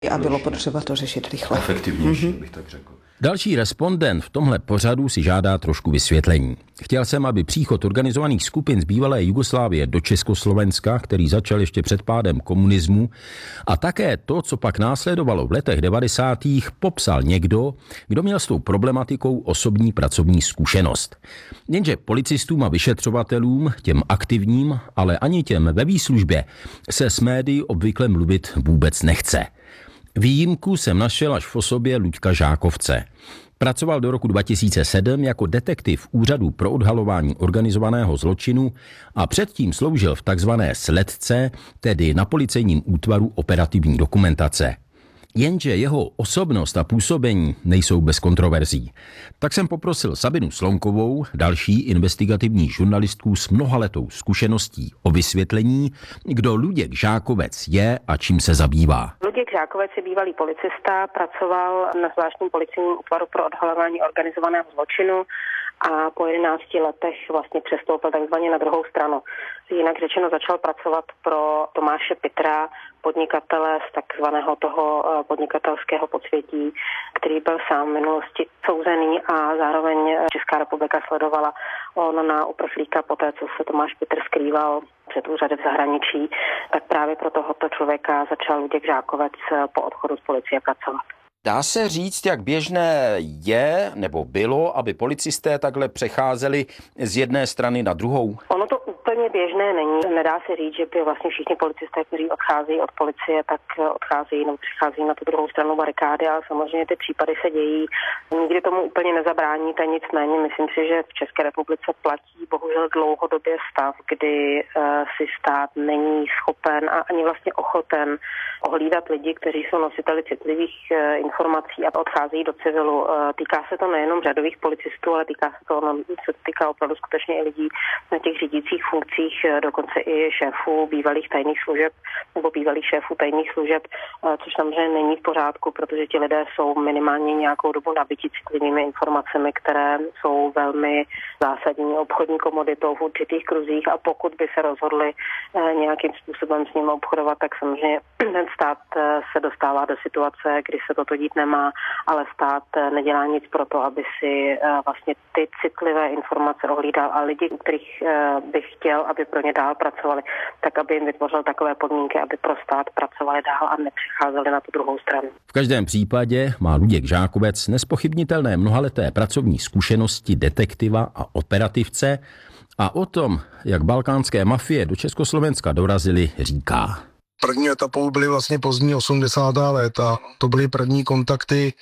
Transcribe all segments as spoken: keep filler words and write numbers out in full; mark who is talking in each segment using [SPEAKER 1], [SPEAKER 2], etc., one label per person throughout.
[SPEAKER 1] A bylo potřeba to řešit rychle.
[SPEAKER 2] Efektivnější, mm-hmm. bych tak řekl.
[SPEAKER 3] Další respondent v tomhle pořadu si žádá trošku vysvětlení. Chtěl jsem, aby příchod organizovaných skupin z bývalé Jugoslávie do Československa, který začal ještě před pádem komunismu, a také to, co pak následovalo v letech devadesátých, popsal někdo, kdo měl s tou problematikou osobní pracovní zkušenost. Jenže policistům a vyšetřovatelům, těm aktivním, ale ani těm ve výslužbě, se s médií obvykle mluvit vůbec nechce. Výjimku jsem našel až v osobě Luďka Žákovce. Pracoval do roku dva tisíce sedm jako detektiv Úřadu pro odhalování organizovaného zločinu a předtím sloužil v takzvané sledce, tedy na policejním útvaru operativní dokumentace. Jenže jeho osobnost a působení nejsou bez kontroverzí. Tak jsem poprosil Sabinu Slonkovou, další investigativní žurnalistku s mnohaletou zkušeností, o vysvětlení, kdo Luděk Žákovec je a čím se zabývá.
[SPEAKER 4] Luděk Žákovec je bývalý policista, pracoval na zvláštním policejním útvaru pro odhalování organizovaného zločinu a po jedenácti letech vlastně přestoupil takzvaně na druhou stranu. Jinak řečeno začal pracovat pro Tomáše Pitra, podnikatele z takzvaného toho podnikatelského podsvětí, který byl sám v minulosti souzený a zároveň Česká republika sledovala on na uprchlíka poté, co se Tomáš Pitr skrýval před úřady v zahraničí, tak právě pro tohoto člověka začal Luděk Žákovec po odchodu z policie pracovat.
[SPEAKER 3] Dá se říct, jak běžné je nebo bylo, aby policisté takhle přecházeli z jedné strany na druhou?
[SPEAKER 4] Ono to úplně běžné není. Nedá se říct, že by vlastně všichni policisté, kteří odcházejí od policie, tak odcházejí nebo přicházejí na tu druhou stranu barikády, ale samozřejmě ty případy se dějí. Nikdy tomu úplně nezabráníte, nicméně myslím si, že v České republice platí bohužel dlouhodobě stav, kdy si stát není schopen a ani vlastně ochoten ohlídat lidi, kteří jsou nositeli citlivých informací a odcházejí do civilu. Týká se to nejenom řadových policistů, ale týká se to, se týká opravdu skutečně i lidí na těch řídících funkcích, dokonce i šéfů bývalých tajných služeb nebo bývalých šéfů tajných služeb, což samozřejmě není v pořádku, protože ti lidé jsou minimálně nějakou dobu nabití citlivými informacemi, které jsou velmi zásadní obchodní komoditou v určitých kruzích, a pokud by se rozhodli nějakým způsobem s nimi obchodovat, tak samozřejmě ten stát se dostává do situace, kdy se toto dít nemá, ale stát nedělá nic pro to, aby si vlastně ty citlivé informace ohlídal, a lidi, u kterých bych chtěl, aby pro ně dál pracovali, tak aby jim vytvořil takové podmínky, aby pro stát pracovali dál a nepřicházeli na tu druhou stranu.
[SPEAKER 3] V každém případě má Luděk Žákovec nespochybnitelné mnohaleté pracovní zkušenosti detektiva a operativce a o tom, jak balkánské mafie do Československa dorazily, říká.
[SPEAKER 5] První etapou byly vlastně pozdní osmdesátá léta. To byly první kontakty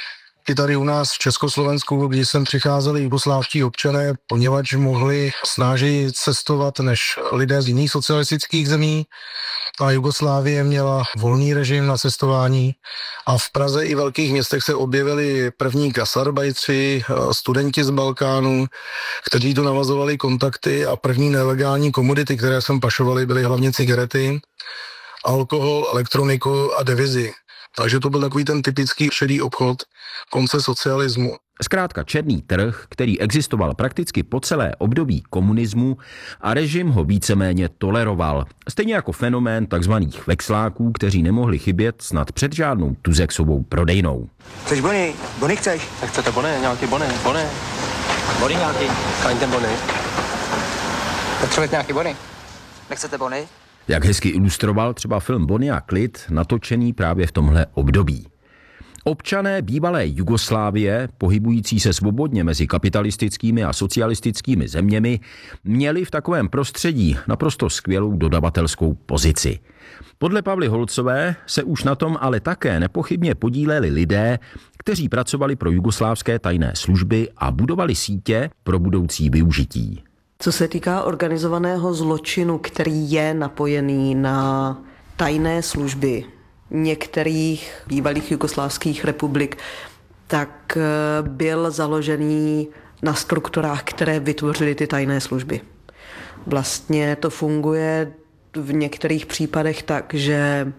[SPEAKER 5] i tady u nás v Československu, kdy sem přicházeli jugoslávští občané, poněvadž mohli snážeji cestovat než lidé z jiných socialistických zemí. A Jugoslávie měla volný režim na cestování a v Praze i velkých městech se objevili první gasarbajtři, studenti z Balkánu, kteří tu navazovali kontakty, a první nelegální komodity, které sem pašovali, byly hlavně cigarety, alkohol, elektroniku a devizy. Takže to byl takový ten typický šedý obchod konce socialismu.
[SPEAKER 3] Zkrátka černý trh, který existoval prakticky po celé období komunismu a režim ho víceméně toleroval. Stejně jako fenomén takzvaných vexláků, kteří nemohli chybět snad před žádnou tuzexovou prodejnou.
[SPEAKER 6] Chceš bony? Bony chceš?
[SPEAKER 7] Tak chcete bony, nějaký bony, bony.
[SPEAKER 6] Bony nějaký?
[SPEAKER 7] Kaň ten bony.
[SPEAKER 6] Potřebujete nějaký bony? Nechcete bony?
[SPEAKER 3] Jak hezky ilustroval třeba film Bony a klid, natočený právě v tomhle období. Občané bývalé Jugoslávie, pohybující se svobodně mezi kapitalistickými a socialistickými zeměmi, měli v takovém prostředí naprosto skvělou dodavatelskou pozici. Podle Pavly Holcové se už na tom ale také nepochybně podíleli lidé, kteří pracovali pro jugoslávské tajné služby a budovali sítě pro budoucí využití.
[SPEAKER 1] Co se týká organizovaného zločinu, který je napojený na tajné služby některých bývalých jugoslávských republik, tak byl založený na strukturách, které vytvořily ty tajné služby. Vlastně to funguje v některých případech tak, že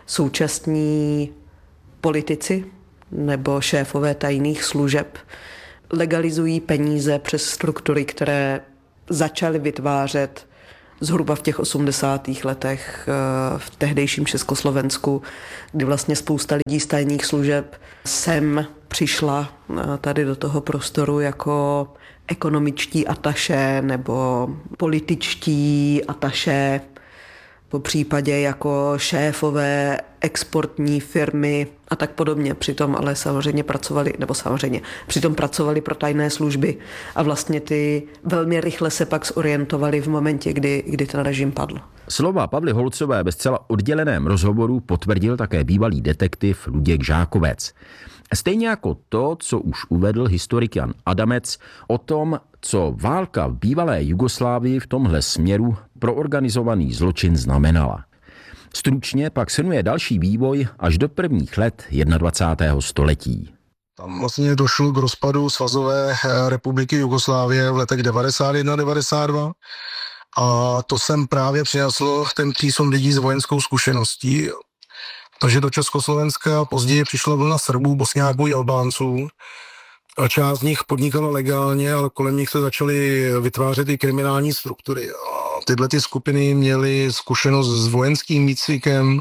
[SPEAKER 1] současní politici nebo šéfové tajných služeb legalizují peníze přes struktury, které začaly vytvářet zhruba v těch osmdesátých letech v tehdejším Československu, kdy vlastně spousta lidí z tajných služeb sem přišla tady do toho prostoru jako ekonomičtí ataše nebo političtí ataše, po případě jako šéfové exportní firmy a tak podobně. Přitom ale samozřejmě pracovali, nebo samozřejmě, přitom pracovali pro tajné služby a vlastně ty velmi rychle se pak zorientovali v momentě, kdy, kdy ten režim padl.
[SPEAKER 3] Slova Pavly Holcové ve zcela odděleném rozhovoru potvrdil také bývalý detektiv Luděk Žákovec. Stejně jako to, co už uvedl historik Jan Adamec o tom, co válka v bývalé Jugoslávii v tomhle směru pro organizovaný zločin znamenala. Stručně pak shrnuje další vývoj až do prvních let dvacátého prvního století.
[SPEAKER 5] Tam vlastně došlo k rozpadu Svazové republiky Jugoslávie v letech devadesát jedna devadesát dva a to sem právě přineslo ten přísun lidí s vojenskou zkušeností. Takže do Československa později přišla vlna Srbů, Bosňáků i Albánců. A část z nich podnikala legálně, ale kolem nich se začaly vytvářet i kriminální struktury. A tyhle ty skupiny měly zkušenost s vojenským výcvikem.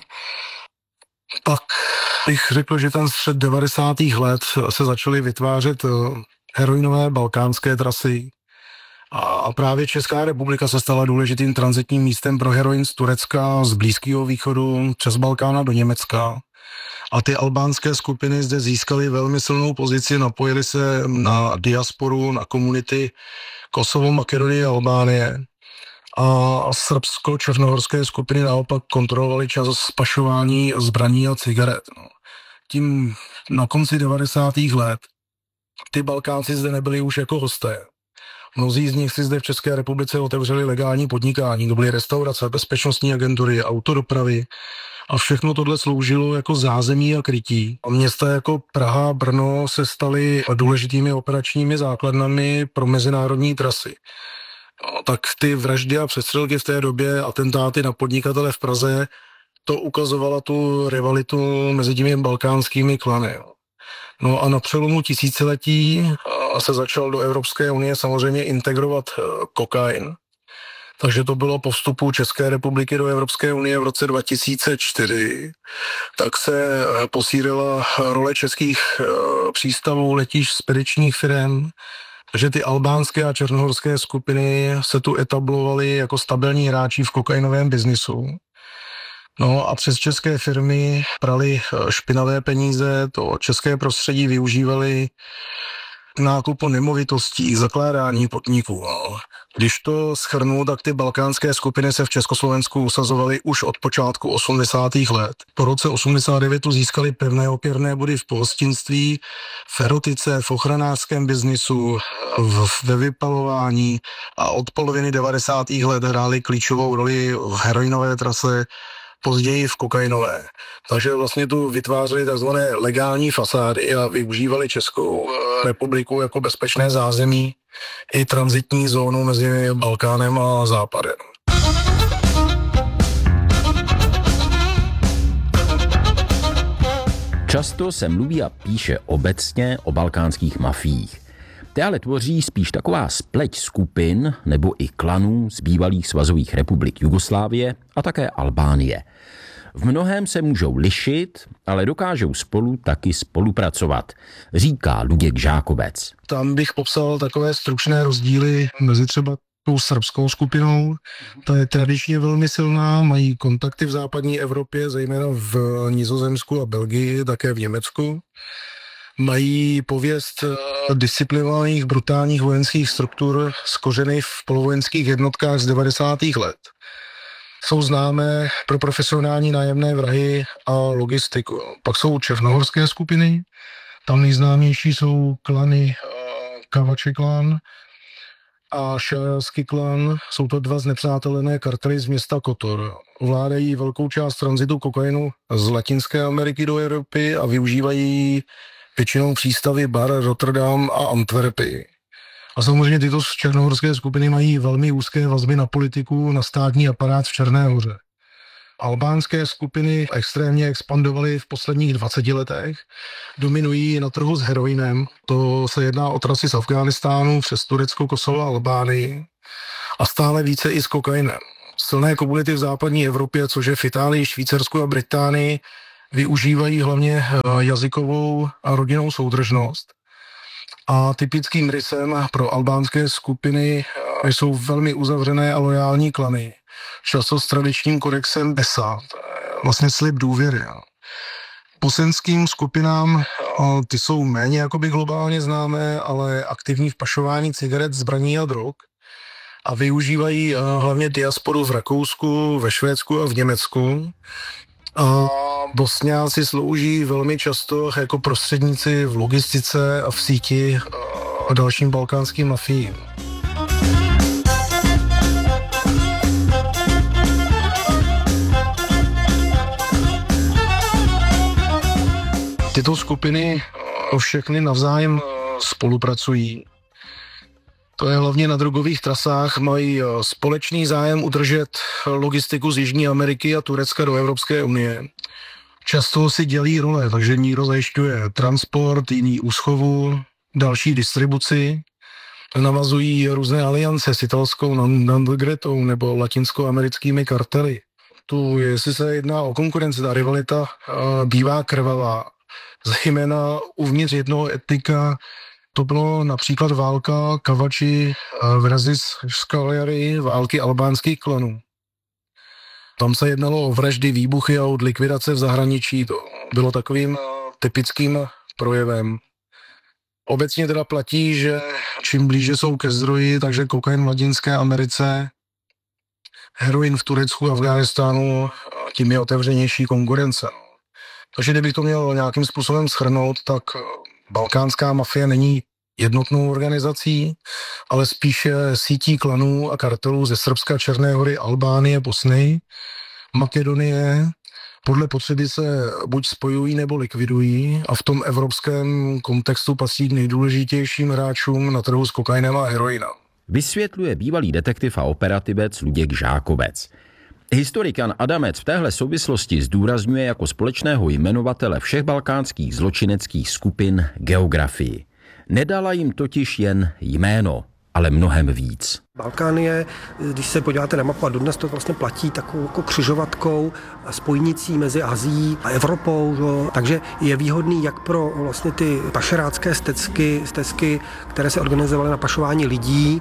[SPEAKER 5] Pak bych řekl, že ten střed devadesátých let se začaly vytvářet heroinové balkánské trasy. A právě Česká republika se stala důležitým tranzitním místem pro heroin z Turecka, z Blízkého východu, přes Balkána do Německa. A ty albánské skupiny zde získaly velmi silnou pozici, napojily se na diasporu, na komunity Kosovo, Makedonie a Albánie. A srbsko-černohorské skupiny naopak kontrolovaly čas pašování zbraní a cigaret. No. Tím na konci devadesátých let ty Balkánci zde nebyli už jako hosté. Mnozí z nich si zde v České republice otevřeli legální podnikání, to byly restaurace, bezpečnostní agentury, autodopravy a všechno tohle sloužilo jako zázemí a krytí. A města jako Praha a Brno se staly důležitými operačními základnami pro mezinárodní trasy. No, tak ty vraždy a přestřelky v té době, atentáty na podnikatele v Praze, to ukazovala tu rivalitu mezi těmi balkánskými klany. No a na přelomu tisíciletí se začal do Evropské unie samozřejmě integrovat kokain. Takže to bylo po vstupu České republiky do Evropské unie v roce dva tisíce čtyři. Tak se posílila role českých přístavů, letišť, spedičních firem. Takže ty albánské a černohorské skupiny se tu etablovaly jako stabilní hráči v kokainovém biznisu. No a přes české firmy prali špinavé peníze, to české prostředí využívali k nákupu nemovitostí, zakládání podniků. No. Když to shrnu, tak ty balkánské skupiny se v Československu usazovaly už od počátku osmdesátých let. Po roce osmdesát devět tu získali pevné opěrné body v pohostinství, v erotice, v ochranářském biznisu, v, ve vypalování a od poloviny devadesátých let hráli klíčovou roli v heroinové trase, později v kokainové. Takže vlastně tu vytvářeli takzvané legální fasády a využívali Českou republiku jako bezpečné zázemí i tranzitní zónu mezi Balkánem a Západem.
[SPEAKER 3] Často se mluví a píše obecně o balkánských mafiích. Ty ale tvoří spíš taková spleť skupin nebo i klanů z bývalých svazových republik Jugoslávie a také Albánie. V mnohém se můžou lišit, ale dokážou spolu taky spolupracovat, říká Luděk Žákovec.
[SPEAKER 5] Tam bych popsal takové stručné rozdíly mezi třeba tou srbskou skupinou. Ta je tradičně velmi silná, mají kontakty v západní Evropě, zejména v Nizozemsku a Belgii, také v Německu. Mají pověst disciplinovaných, brutálních vojenských struktur skořených v polovojenských jednotkách z devadesátých let. Jsou známé pro profesionální nájemné vrahy a logistiku. Pak jsou černohorské skupiny, tam nejznámější jsou klany Kavači klan a Šajarský klan. Jsou to dva znepřátelené kartely z města Kotor. Ovládají velkou část tranzitu kokainu z Latinské Ameriky do Evropy a využívají většinou přístavy Bar, Rotterdam a Antwerpy. A samozřejmě tyto černohorské skupiny mají velmi úzké vazby na politiku, na státní aparát v Černé Hoře. Albánské skupiny extrémně expandovaly v posledních dvaceti letech. Dominují na trhu s heroinem. To se jedná o trasy z Afghánistánu přes Turecko, Kosovo a Albánii. A stále více i s kokainem. silné komunity v západní Evropě, což je v Itálii, Švýcarsku a Británii, využívají hlavně jazykovou a rodinnou soudržnost. A typickým rysem pro albánské skupiny jsou velmi uzavřené a lojální klany, často s tradičním kodexem Besa, vlastně slib důvěry. Bosenským skupinám ty jsou méně jakoby globálně známé, ale aktivní v pašování cigaret, zbraní a drog a využívají hlavně diasporu v Rakousku, ve Švédsku a v Německu. A Bosňáci slouží velmi často jako prostředníci v logistice a v síti a dalším balkánským mafiím. Tyto skupiny všechny navzájem spolupracují. To je hlavně na drogových trasách, mají společný zájem udržet logistiku z Jižní Ameriky a Turecka do Evropské unie. Často si dělí role, takže někdo zajišťuje transport, jiný úschovu, další distribuci. Navazují různé aliance s italskou Ndranghretou nebo latinskoamerickými kartely. Tu, jestli se jedná o konkurenci, ta rivalita bývá krvavá. Zejména uvnitř jednoho etnika. To bylo například válka Kavači versus Scagliari, války albánských klanů. Tam se jednalo o vraždy, výbuchy a od likvidace v zahraničí. To bylo takovým typickým projevem. Obecně teda platí, že čím blíže jsou ke zdroji, takže kokain v Latinské Americe, heroin v Turecku a Afghánistánu, tím je otevřenější konkurence. Takže kdybych to měl nějakým způsobem shrnout, tak balkánská mafie není jednotnou organizací, ale spíše sítí klanů a kartelů ze Srbska, Černé Hory, Albánie, Bosny, Makedonie. Podle potřeby se buď spojují nebo likvidují a v tom evropském kontextu patří k nejdůležitějším hráčům na trhu s kokainem a heroinem.
[SPEAKER 3] Vysvětluje bývalý detektiv a operativec Luděk Žákovec. Historik Jan Adamec v téhle souvislosti zdůrazňuje jako společného jmenovatele všech balkánských zločineckých skupin geografii. Nedala jim totiž jen jméno, ale mnohem víc.
[SPEAKER 2] Balkán je, když se podíváte na mapu, a dodnes to vlastně platí takovou jako křižovatkou a spojnicí mezi Azií a Evropou. Že? Takže je výhodný jak pro vlastně ty pašerácké stezky, stezky, které se organizovaly na pašování lidí,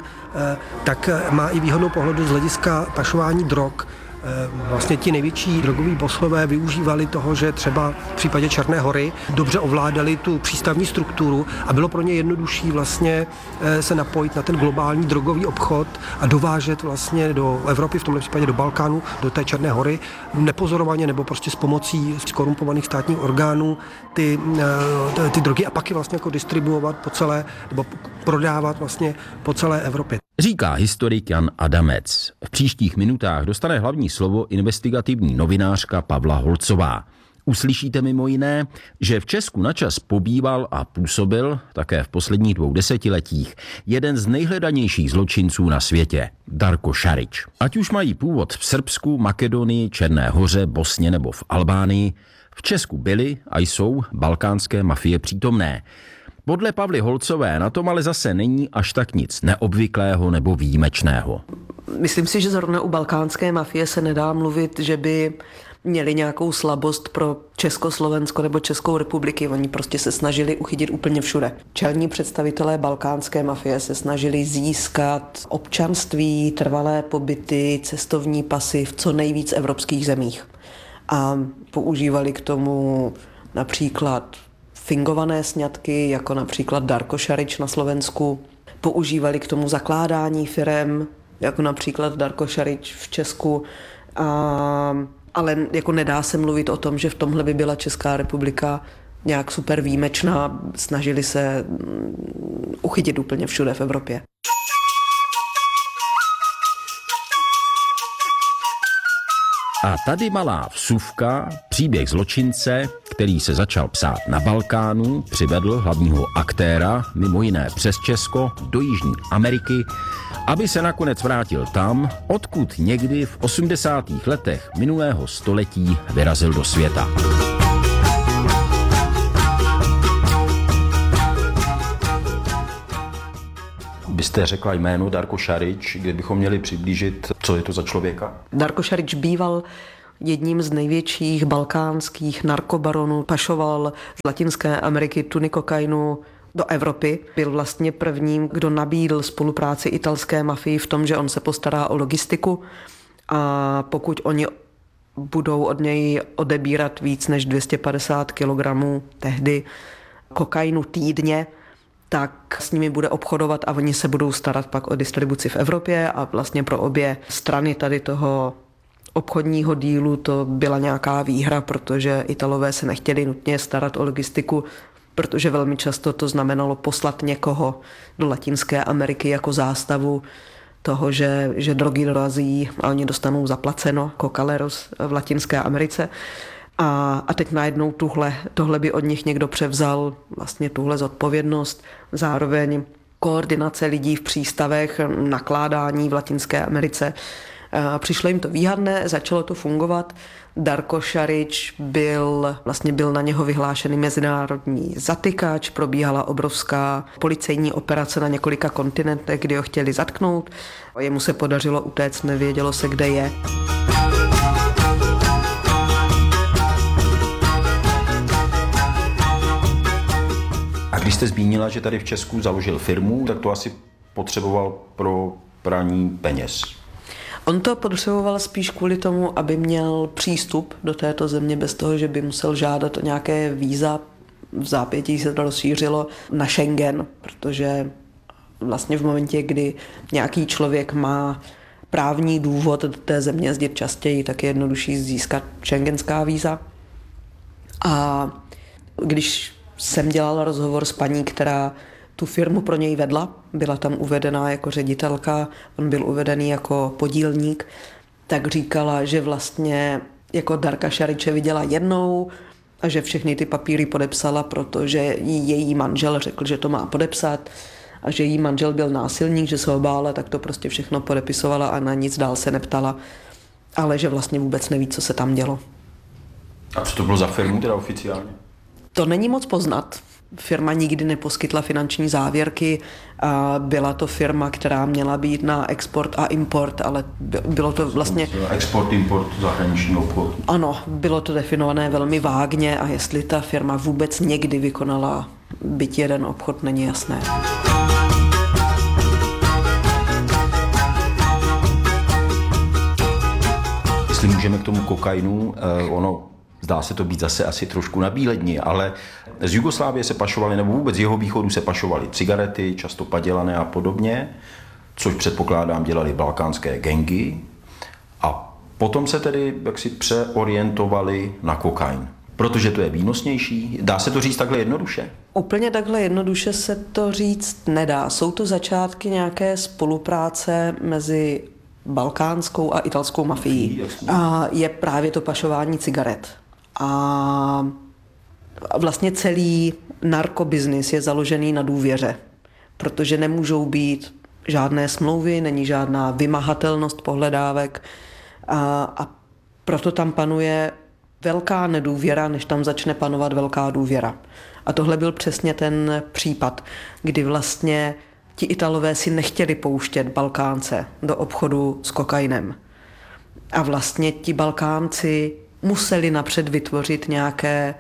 [SPEAKER 2] tak má i výhodnou pohledu z hlediska pašování drog. Vlastně ti největší drogoví bossové využívali toho, že třeba v případě Černé Hory dobře ovládali tu přístavní strukturu a bylo pro ně jednodušší vlastně se napojit na ten globální drogový obchod a dovážet vlastně do Evropy, v tomto případě do Balkánu, do té Černé Hory, nepozorovaně nebo prostě s pomocí skorumpovaných státních orgánů ty, ty drogy a pak je vlastně jako distribuovat po celé, nebo prodávat vlastně po celé Evropě.
[SPEAKER 3] Říká historik Jan Adamec. V příštích minutách dostane hlavní slovo investigativní novinářka Pavla Holcová. Uslyšíte mimo jiné, že v Česku načas pobýval a působil také v posledních dvou desetiletích jeden z nejhledanějších zločinců na světě, Darko Šarić. Ať už mají původ v Srbsku, Makedonii, Černé Hoře, Bosně nebo v Albánii, v Česku byly a jsou balkánské mafie přítomné. Podle Pavly Holcové na tom ale zase není až tak nic neobvyklého nebo výjimečného.
[SPEAKER 1] Myslím si, že zrovna u balkánské mafie se nedá mluvit, že by měli nějakou slabost pro Československo nebo Českou republiky. Oni prostě se snažili uchytit úplně všude. Čelní představitelé balkánské mafie se snažili získat občanství, trvalé pobyty, cestovní pasy v co nejvíc evropských zemích. A používali k tomu například fingované sňatky, jako například Darko Šarić na Slovensku. Používali k tomu zakládání firem, jako například Darko Šarić v Česku. A, ale jako nedá se mluvit o tom, že v tomhle by byla Česká republika nějak super výjimečná. Snažili se uchytit úplně všude v Evropě.
[SPEAKER 3] A tady malá vsuvka, příběh zločince, který se začal psát na Balkánu, přivedl hlavního aktéra, mimo jiné přes Česko, do Jižní Ameriky, aby se nakonec vrátil tam, odkud někdy v osmdesátých letech minulého století vyrazil do světa. Vy jste řekla jméno Darko Šarić, kdybychom měli přiblížit, co je to za člověka?
[SPEAKER 1] Darko Šarić býval jedním z největších balkánských narkobaronů, pašoval z Latinské Ameriky tuny kokainu do Evropy. Byl vlastně prvním, kdo nabídl spolupráci italské mafii v tom, že on se postará o logistiku a pokud oni budou od něj odebírat víc než dvě stě padesát kilogramů tehdy kokainu týdně, tak s nimi bude obchodovat a oni se budou starat pak o distribuci v Evropě a vlastně pro obě strany tady toho obchodního dílu to byla nějaká výhra, protože Italové se nechtěli nutně starat o logistiku, protože velmi často to znamenalo poslat někoho do Latinské Ameriky jako zástavu toho, že, že drogy dorazí a oni dostanou zaplaceno, kokaleros v Latinské Americe. A, a teď najednou tuhle, tohle by od nich někdo převzal, vlastně tuhle zodpovědnost, zároveň koordinace lidí v přístavech, nakládání v Latinské Americe. A přišlo jim to výhadné, začalo to fungovat. Darko Šarić byl, vlastně byl na něho vyhlášený mezinárodní zatykač, probíhala obrovská policejní operace na několika kontinentech, kdy ho chtěli zatknout. Jemu se podařilo utéct, nevědělo se, kde je.
[SPEAKER 3] A když jste zmínila, že tady v Česku založil firmu, tak to asi potřeboval pro praní peněz.
[SPEAKER 1] On to potřeboval spíš kvůli tomu, aby měl přístup do této země bez toho, že by musel žádat o nějaké víza. V zápětí se to rozšířilo na Schengen, protože vlastně v momentě, kdy nějaký člověk má právní důvod do té země jezdit častěji, tak je jednodušší získat schengenská víza. A když jsem dělala rozhovor s paní, která tu firmu pro něj vedla, byla tam uvedená jako ředitelka, on byl uvedený jako podílník, tak říkala, že vlastně jako Darka Šariče viděla jednou a že všechny ty papíry podepsala, protože její manžel řekl, že to má podepsat a že její manžel byl násilník, že se ho bála, tak to prostě všechno podepisovala a na nic dál se neptala, ale že vlastně vůbec neví, co se tam dělo.
[SPEAKER 3] A co to bylo za firmu teda oficiálně?
[SPEAKER 1] To není moc poznat. Firma nikdy neposkytla finanční závěrky. Byla to firma, která měla být na export a import, ale bylo to vlastně...
[SPEAKER 3] Export, import, zahraniční obchod.
[SPEAKER 1] Ano, bylo to definované velmi vágně a jestli ta firma vůbec někdy vykonala byť jeden obchod, není jasné.
[SPEAKER 3] Jestli můžeme k tomu kokainu, ono zdá se to být zase asi trošku na bíledni, ale z Jugoslávie se pašovaly, nebo vůbec z jeho východu se pašovaly cigarety, často padělané a podobně, což předpokládám dělali balkánské gangy. A potom se tedy jaksi přeorientovali na kokain, protože to je výnosnější. Dá se to říct takhle jednoduše?
[SPEAKER 1] Úplně takhle jednoduše se to říct nedá. Jsou to začátky nějaké spolupráce mezi balkánskou a italskou mafií. A je právě to pašování cigaret. A vlastně celý narkobiznis je založený na důvěře, protože nemůžou být žádné smlouvy, není žádná vymahatelnost pohledávek a, a proto tam panuje velká nedůvěra, než tam začne panovat velká důvěra. A tohle byl přesně ten případ, kdy vlastně ti Italové si nechtěli pouštět Balkánce do obchodu s kokainem. A vlastně ti Balkánci museli napřed vytvořit nějaké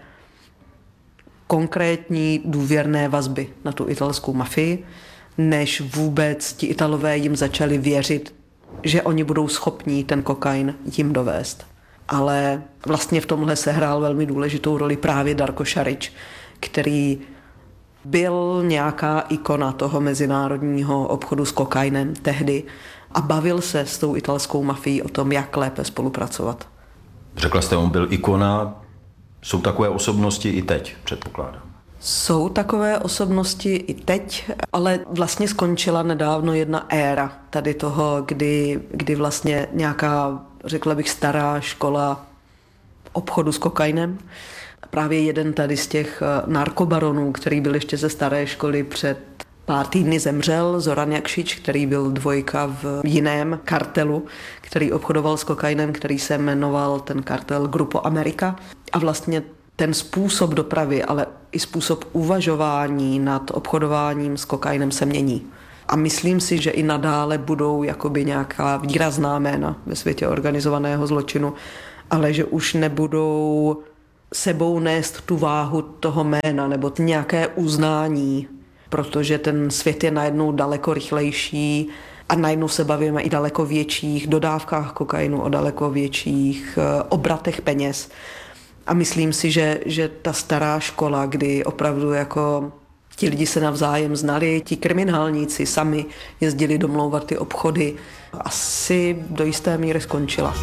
[SPEAKER 1] konkrétní důvěrné vazby na tu italskou mafii, než vůbec ti Italové jim začali věřit, že oni budou schopní ten kokain jim dovést. Ale vlastně v tomhle sehrál velmi důležitou roli právě Darko Šarić, který byl nějaká ikona toho mezinárodního obchodu s kokainem tehdy a bavil se s tou italskou mafií o tom, jak lépe spolupracovat.
[SPEAKER 3] Řekla jste, on byl ikona. Jsou takové osobnosti i teď, předpokládám.
[SPEAKER 1] Jsou takové osobnosti i teď, ale vlastně skončila nedávno jedna éra tady toho, kdy, kdy vlastně nějaká, řekla bych, stará škola obchodu s kokainem. Právě jeden tady z těch narkobaronů, který byl ještě ze staré školy, před pár týdny zemřel, Zoran Jakšić, který byl dvojka v jiném kartelu, který obchodoval s kokainem, který se jmenoval ten kartel Grupo America. A vlastně ten způsob dopravy, ale i způsob uvažování nad obchodováním s kokainem se mění. A myslím si, že i nadále budou jakoby nějaká výrazná jména ve světě organizovaného zločinu, ale že už nebudou sebou nést tu váhu toho jména nebo nějaké uznání, protože ten svět je najednou daleko rychlejší a najednou se bavíme i daleko větších dodávkách kokainu, o daleko větších obratech peněz. A myslím si, že, že ta stará škola, kdy opravdu jako ti lidi se navzájem znali, ti kriminálníci sami jezdili domlouvat ty obchody, asi do jisté míry skončila.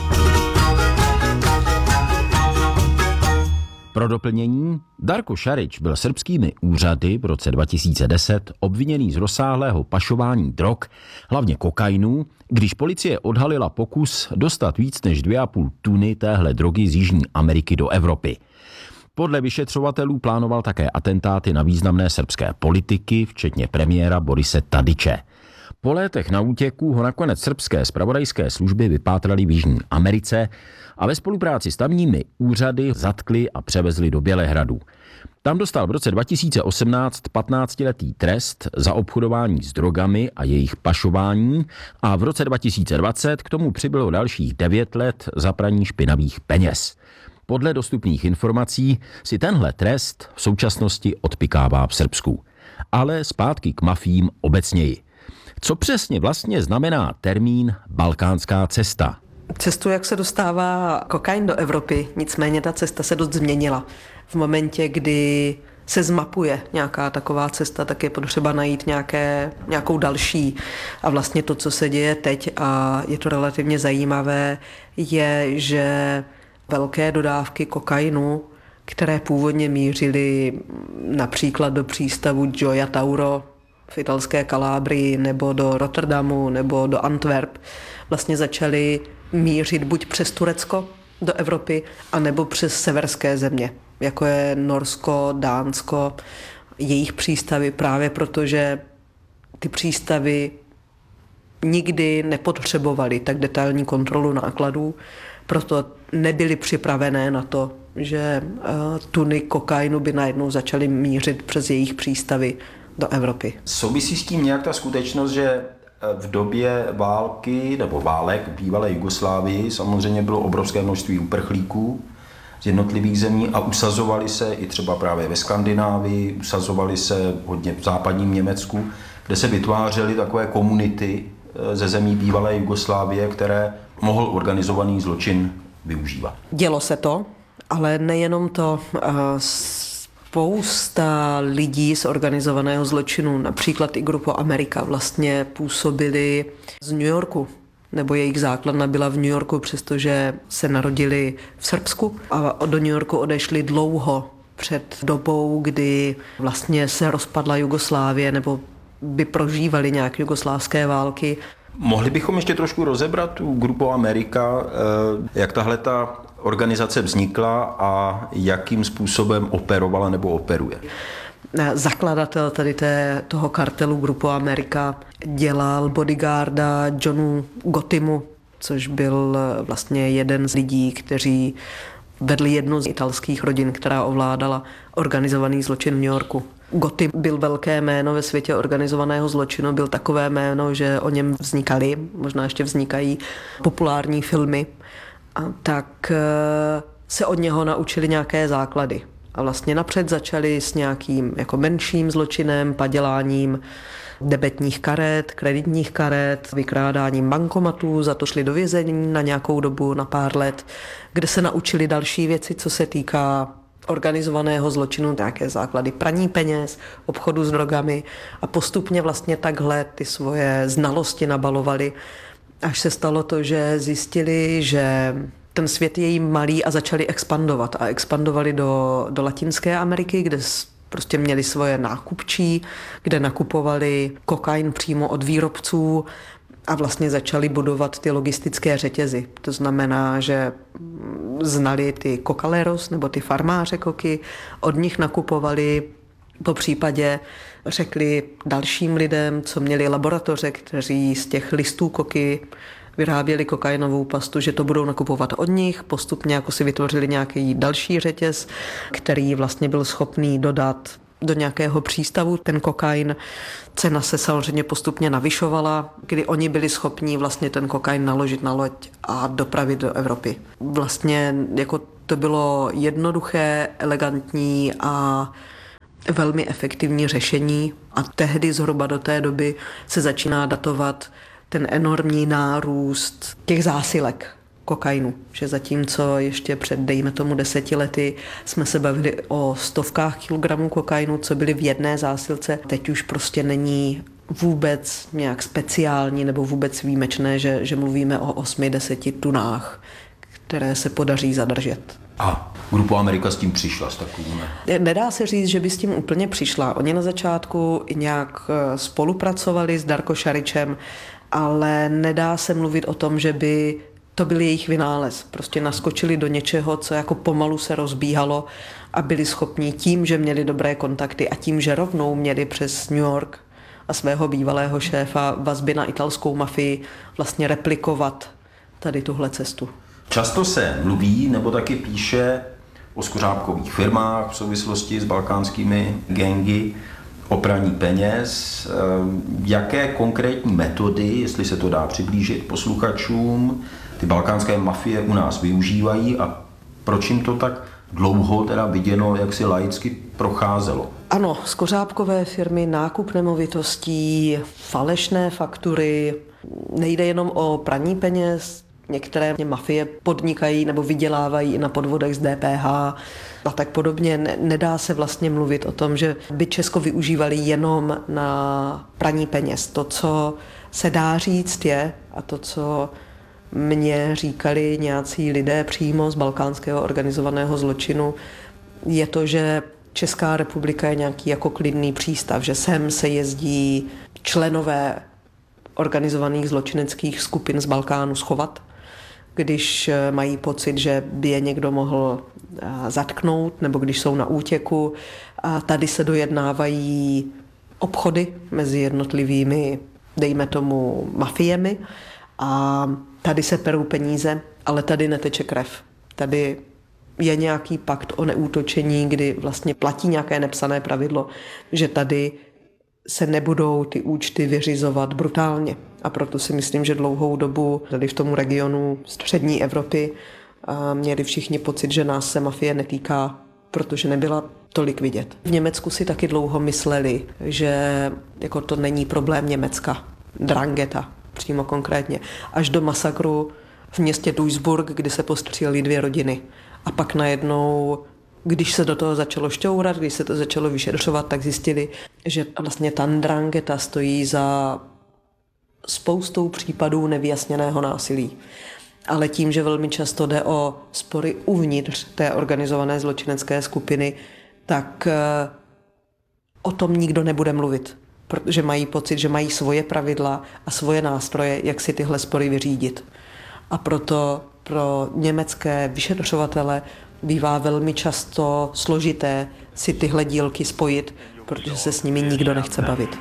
[SPEAKER 3] Pro doplnění, Darko Šarić byl srbskými úřady v roce dva tisíce deset obviněný z rozsáhlého pašování drog, hlavně kokainu, když policie odhalila pokus dostat víc než dvě a půl tuny téhle drogy z Jižní Ameriky do Evropy. Podle vyšetřovatelů plánoval také atentáty na významné srbské politiky, včetně premiéra Borise Tadiče. Po létech na útěku ho nakonec srbské zpravodajské služby vypátraly v Jižní Americe a ve spolupráci s tamními úřady zatkli a převezli do Bělehradu. Tam dostal v roce dva tisíce osmnáct patnáctiletý trest za obchodování s drogami a jejich pašování a v roce dva tisíce dvacet k tomu přibylo dalších devět let za praní špinavých peněz. Podle dostupných informací si tenhle trest v současnosti odpykává v Srbsku. Ale zpátky k mafiím obecněji. Co přesně vlastně znamená termín balkánská cesta?
[SPEAKER 1] Cestu, jak se dostává kokain do Evropy, nicméně ta cesta se dost změnila. V momentě, kdy se zmapuje nějaká taková cesta, tak je potřeba najít nějaké, nějakou další. A vlastně to, co se děje teď, a je to relativně zajímavé, je, že velké dodávky kokainu, které původně mířily například do přístavu Gioia Tauro v italské Kalábrii nebo do Rotterdamu nebo do Antwerp, vlastně začaly mířit buď přes Turecko do Evropy, anebo přes severské země, jako je Norsko, Dánsko, jejich přístavy, právě protože ty přístavy nikdy nepotřebovaly tak detailní kontrolu nákladů, proto nebyly připravené na to, že tuny kokainu by najednou začaly mířit přes jejich přístavy do Evropy.
[SPEAKER 3] Souvisí s tím nějak ta skutečnost, že v době války nebo válek v bývalé Jugoslávii samozřejmě bylo obrovské množství uprchlíků z jednotlivých zemí a usazovali se i třeba právě ve Skandinávii, usazovali se hodně v západním Německu, kde se vytvářely takové komunity ze zemí bývalé Jugoslávie, které mohl organizovaný zločin využívat.
[SPEAKER 1] Dělo se to, ale nejenom to. Spousta lidí z organizovaného zločinu, například i Grupo Amerika, vlastně působili z New Yorku, nebo jejich základna byla v New Yorku, přestože se narodili v Srbsku a do New Yorku odešli dlouho před dobou, kdy vlastně se rozpadla Jugoslávie, nebo by prožívali nějak jugoslávské války.
[SPEAKER 3] Mohli bychom ještě trošku rozebrat tu Grupo Amerika, jak tahle ta organizace vznikla a jakým způsobem operovala nebo operuje?
[SPEAKER 1] Zakladatel tady té, toho kartelu Grupo Amerika dělal bodyguarda Johnu Gottimu, což byl vlastně jeden z lidí, kteří vedli jednu z italských rodin, která ovládala organizovaný zločin v New Yorku. Gotti byl velké jméno ve světě organizovaného zločinu, byl takové jméno, že o něm vznikaly, možná ještě vznikají populární filmy, a tak se od něho naučili nějaké základy. A vlastně napřed začali s nějakým jako menším zločinem, paděláním debetních karet, kreditních karet, vykrádáním bankomatů, za to šli do vězení na nějakou dobu, na pár let, kde se naučili další věci, co se týká organizovaného zločinu, nějaké základy praní peněz, obchodu s drogami a postupně vlastně takhle ty svoje znalosti nabalovali, až se stalo to, že zjistili, že ten svět je jim malý a začali expandovat a expandovali do, do Latinské Ameriky, kde prostě měli svoje nákupčí, kde nakupovali kokain přímo od výrobců a vlastně začali budovat ty logistické řetězy. To znamená, že znali ty kokaleros nebo ty farmáře koky, od nich nakupovali, po případě řekli dalším lidem, co měli laboratoře, kteří z těch listů koky vyráběli kokainovou pastu, že to budou nakupovat od nich. Postupně jako si vytvořili nějaký další řetěz, který vlastně byl schopný dodat do nějakého přístavu ten kokain. Cena se samozřejmě postupně navyšovala, kdy oni byli schopni vlastně ten kokain naložit na loď a dopravit do Evropy. Vlastně jako to bylo jednoduché, elegantní a velmi efektivní řešení a tehdy zhruba do té doby se začíná datovat ten enormní nárůst těch zásilek kokainu, že zatímco ještě před, dejme tomu, deseti lety jsme se bavili o stovkách kilogramů kokainu, co byly v jedné zásilce, teď už prostě není vůbec nějak speciální nebo vůbec výjimečné, že, že mluvíme o osmi, deseti tunách, které se podaří zadržet.
[SPEAKER 3] A Grupa Amerika s tím přišla, s takovým?
[SPEAKER 1] Nedá se říct, že by s tím úplně přišla. Oni na začátku nějak spolupracovali s Darko Šaričem, ale nedá se mluvit o tom, že by to byl jejich vynález. Prostě naskočili do něčeho, co jako pomalu se rozbíhalo a byli schopni tím, že měli dobré kontakty a tím, že rovnou měli přes New York a svého bývalého šéfa vazby na italskou mafii vlastně replikovat tady tuhle cestu.
[SPEAKER 3] Často se mluví nebo taky píše o skořápkových firmách v souvislosti s balkánskými gangy, o praní peněz. Jaké konkrétní metody, jestli se to dá přiblížit posluchačům, ty balkánské mafie u nás využívají a proč jim to tak dlouho teda viděno, jak si laicky procházelo?
[SPEAKER 1] Ano, skořápkové firmy, nákup nemovitostí, falešné faktury, nejde jenom o praní peněz, některé mafie podnikají nebo vydělávají i na podvodech z D P H a tak podobně. Nedá se vlastně mluvit o tom, že by Česko využívali jenom na praní peněz. To, co se dá říct je, a to, co mě říkali nějací lidé přímo z balkánského organizovaného zločinu, je to, že Česká republika je nějaký jako klidný přístav, že sem se jezdí členové organizovaných zločineckých skupin z Balkánu schovat, když mají pocit, že by je někdo mohl zatknout, nebo když jsou na útěku. A tady se dojednávají obchody mezi jednotlivými, dejme tomu, mafiemi a tady se perou peníze, ale tady neteče krev. Tady je nějaký pakt o neútočení, kdy vlastně platí nějaké nepsané pravidlo, že tady se nebudou ty účty vyřizovat brutálně. A proto si myslím, že dlouhou dobu tady v tom regionu střední Evropy měli všichni pocit, že nás se mafie netýká, protože nebyla tolik vidět. V Německu si taky dlouho mysleli, že jako to není problém Německa, Drangheta přímo konkrétně, až do masakru v městě Duisburg, kdy se postřílely dvě rodiny. A pak najednou, když se do toho začalo šťourat, když se to začalo vyšetřovat, tak zjistili, že vlastně ta Drangheta stojí za spoustou případů nevyjasněného násilí. Ale tím, že velmi často jde o spory uvnitř té organizované zločinecké skupiny, tak o tom nikdo nebude mluvit, protože mají pocit, že mají svoje pravidla a svoje nástroje, jak si tyhle spory vyřídit. A proto pro německé vyšetřovatele bývá velmi často složité si tyhle dílky spojit, protože se s nimi nikdo nechce bavit.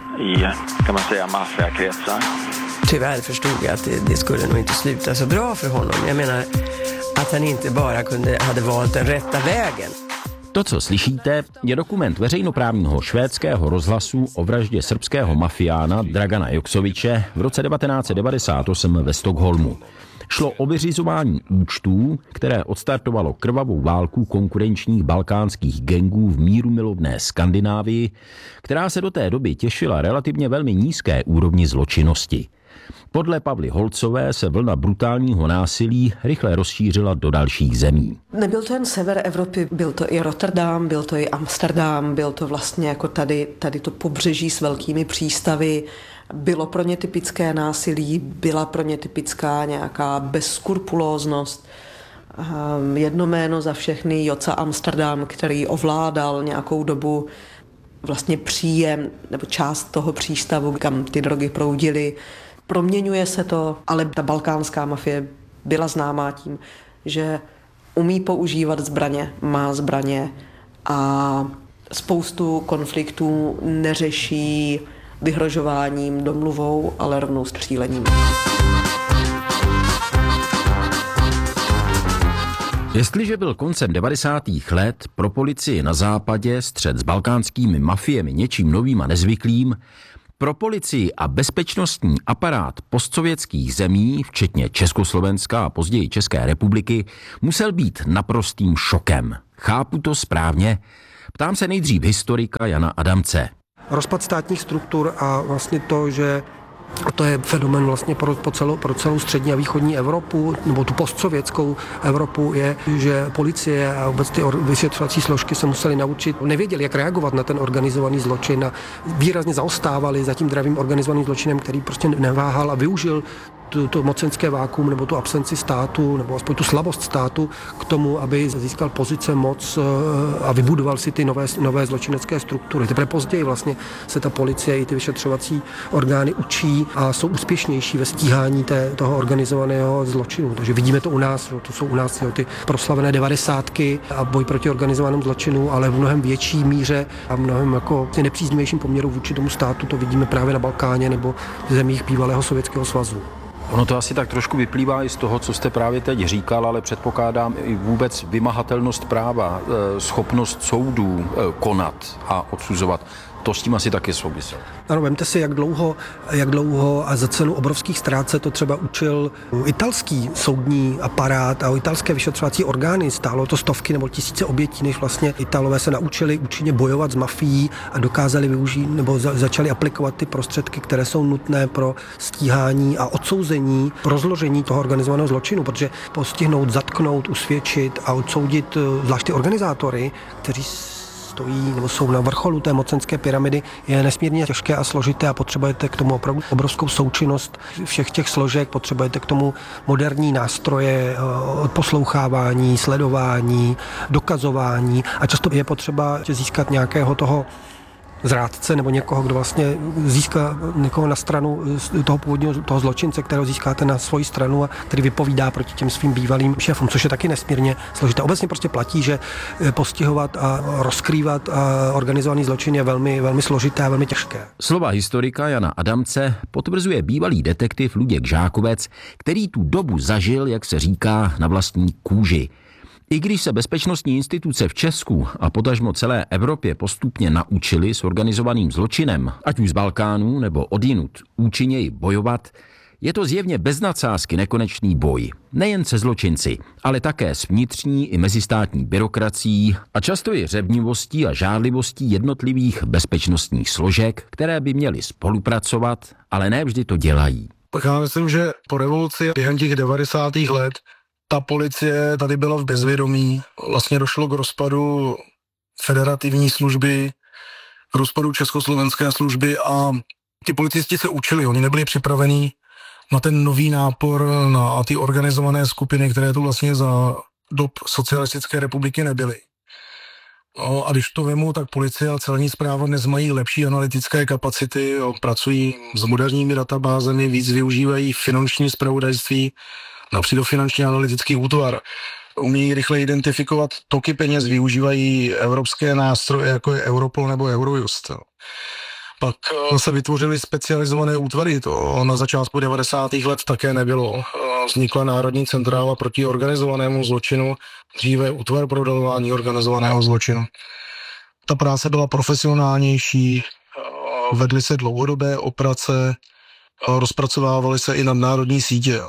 [SPEAKER 8] Tyvärr förstod jag att det, det skulle nog inte sluta så bra för honom. Jag menar att han inte bara kunde, hade valt den rätta vägen.
[SPEAKER 3] To, co slyšíte, je dokument veřejnoprávního švédského rozhlasu o vraždě srbského mafiána Dragana Joksoviče v roce devatenáct set devadesát osm ve Stockholmu. Šlo o vyřizování účtů, které odstartovalo krvavou válku konkurenčních balkánských gangů v mírumilovné Skandinávii, která se do té doby těšila relativně velmi nízké úrovni zločinnosti. Podle Pavly Holcové se vlna brutálního násilí rychle rozšířila do dalších zemí.
[SPEAKER 1] Nebyl to jen sever Evropy, byl to i Rotterdam, byl to i Amsterdam, byl to vlastně jako tady, tady to pobřeží s velkými přístavy. Bylo pro ně typické násilí, byla pro ně typická nějaká bezskrupulóznost. Jedno jméno za všechny, Joca Amsterdam, který ovládal nějakou dobu vlastně příjem nebo část toho přístavu, kam ty drogy proudily. Proměňuje se to, ale ta balkánská mafie byla známá tím, že umí používat zbraně, má zbraně a spoustu konfliktů neřeší vyhrožováním, domluvou, ale rovnou střílením.
[SPEAKER 3] Jestliže byl koncem devadesátých let pro policii na západě střet s balkánskými mafiemi něčím novým a nezvyklým, pro policii a bezpečnostní aparát postsovětských zemí, včetně Československa a později České republiky, musel být naprostým šokem. Chápu to správně? Ptám se nejdřív historika Jana Adamce.
[SPEAKER 2] Rozpad státních struktur a vlastně to, že to je fenomén vlastně pro, po celou, pro celou střední a východní Evropu, nebo tu postsovětskou Evropu, je, že policie a vůbec ty vyšetřovací složky se museli naučit, nevěděli, jak reagovat na ten organizovaný zločin a výrazně zaostávali za tím dravým organizovaným zločinem, který prostě neváhal a využil To, to mocenské vákuum nebo tu absenci státu, nebo aspoň tu slabost státu k tomu, aby získal pozice, moc a vybudoval si ty nové, nové zločinecké struktury. Teprve později vlastně se ta policie i ty vyšetřovací orgány učí a jsou úspěšnější ve stíhání té, toho organizovaného zločinu. Takže vidíme to u nás, to jsou u nás jo, ty proslavené devadesátky a boj proti organizovanému zločinu, ale v mnohem větší míře a mnohem jako nepříznivějším poměru vůči tomu státu to vidíme právě na Balkáně nebo v zemích bývalého Sovětského svazu.
[SPEAKER 3] Ono to asi tak trošku vyplývá i z toho, co jste právě teď říkal, ale předpokládám i vůbec vymahatelnost práva, schopnost soudů konat a odsuzovat. To s tím asi taky souviselo.
[SPEAKER 2] Ano, vemte si, jak dlouho, jak dlouho a za cenu obrovských ztrát se to třeba učil italský soudní aparát a italské vyšetřovací orgány. Stálo to stovky nebo tisíce obětí, než vlastně Italové se naučili účinně bojovat s mafií a dokázali využít nebo za, začali aplikovat ty prostředky, které jsou nutné pro stíhání a odsouzení, rozložení toho organizovaného zločinu, protože postihnout, zatknout, usvědčit a odsoudit zvlášť ty organizátory, kteří stojí nebo jsou na vrcholu té mocenské pyramidy, je nesmírně těžké a složité a potřebujete k tomu opravdu obrovskou součinnost všech těch složek, potřebujete k tomu moderní nástroje odposlouchávání, sledování, dokazování a často je potřeba získat nějakého toho zrádce nebo někoho, kdo vlastně získá někoho na stranu toho původního toho zločince, kterého získáte na svoji stranu a který vypovídá proti těm svým bývalým šéfům, což je taky nesmírně složité. Obecně prostě platí, že postihovat a rozkrývat a organizovaný zločin je velmi, velmi složité a velmi těžké.
[SPEAKER 3] Slova historika Jana Adamce potvrzuje bývalý detektiv Luděk Žákovec, který tu dobu zažil, jak se říká, na vlastní kůži. I když se bezpečnostní instituce v Česku a potažmo celé Evropě postupně naučili s organizovaným zločinem, ať už z Balkánu nebo odjinud, účinněji bojovat, je to zjevně bez nadsázky nekonečný boj. Nejen se zločinci, ale také s vnitřní i mezistátní byrokracií a často i řevnivostí a žádlivostí jednotlivých bezpečnostních složek, které by měly spolupracovat, ale ne vždy to dělají.
[SPEAKER 5] Tak já myslím, že po revoluci během těch devadesátých let ta policie tady byla v bezvědomí. Vlastně došlo k rozpadu federativní služby, k rozpadu československé služby a ti policisti se učili, oni nebyli připravení na ten nový nápor, na ty organizované skupiny, které tu vlastně za dob socialistické republiky nebyly. No, a když to vemu, tak policie a celní správa dnes mají lepší analytické kapacity, jo, pracují s moderními databázemi, víc využívají finanční zpravodajství, například finanční analytický útvar. Umí rychle identifikovat toky peněz, využívají evropské nástroje, jako je Europol nebo Eurojust. Pak se vytvořily specializované útvary, to na začátku devadesátých let také nebylo. Vznikla Národní centrála proti organizovanému zločinu, dříve útvar pro odhalování organizovaného zločinu. Ta práce byla profesionálnější, vedly se dlouhodobé operace, rozpracovávaly se i nadnárodní sítě.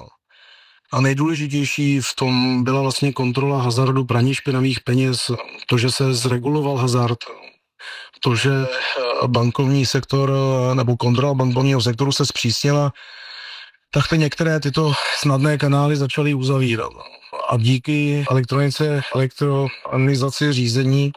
[SPEAKER 5] A nejdůležitější v tom byla vlastně kontrola hazardu, praní špinavých peněz, to, že se zreguloval hazard, to, že bankovní sektor nebo kontrola bankovního sektoru se zpřísnila, tak ty některé tyto snadné kanály začaly uzavírat. A díky elektronice, elektronizaci řízení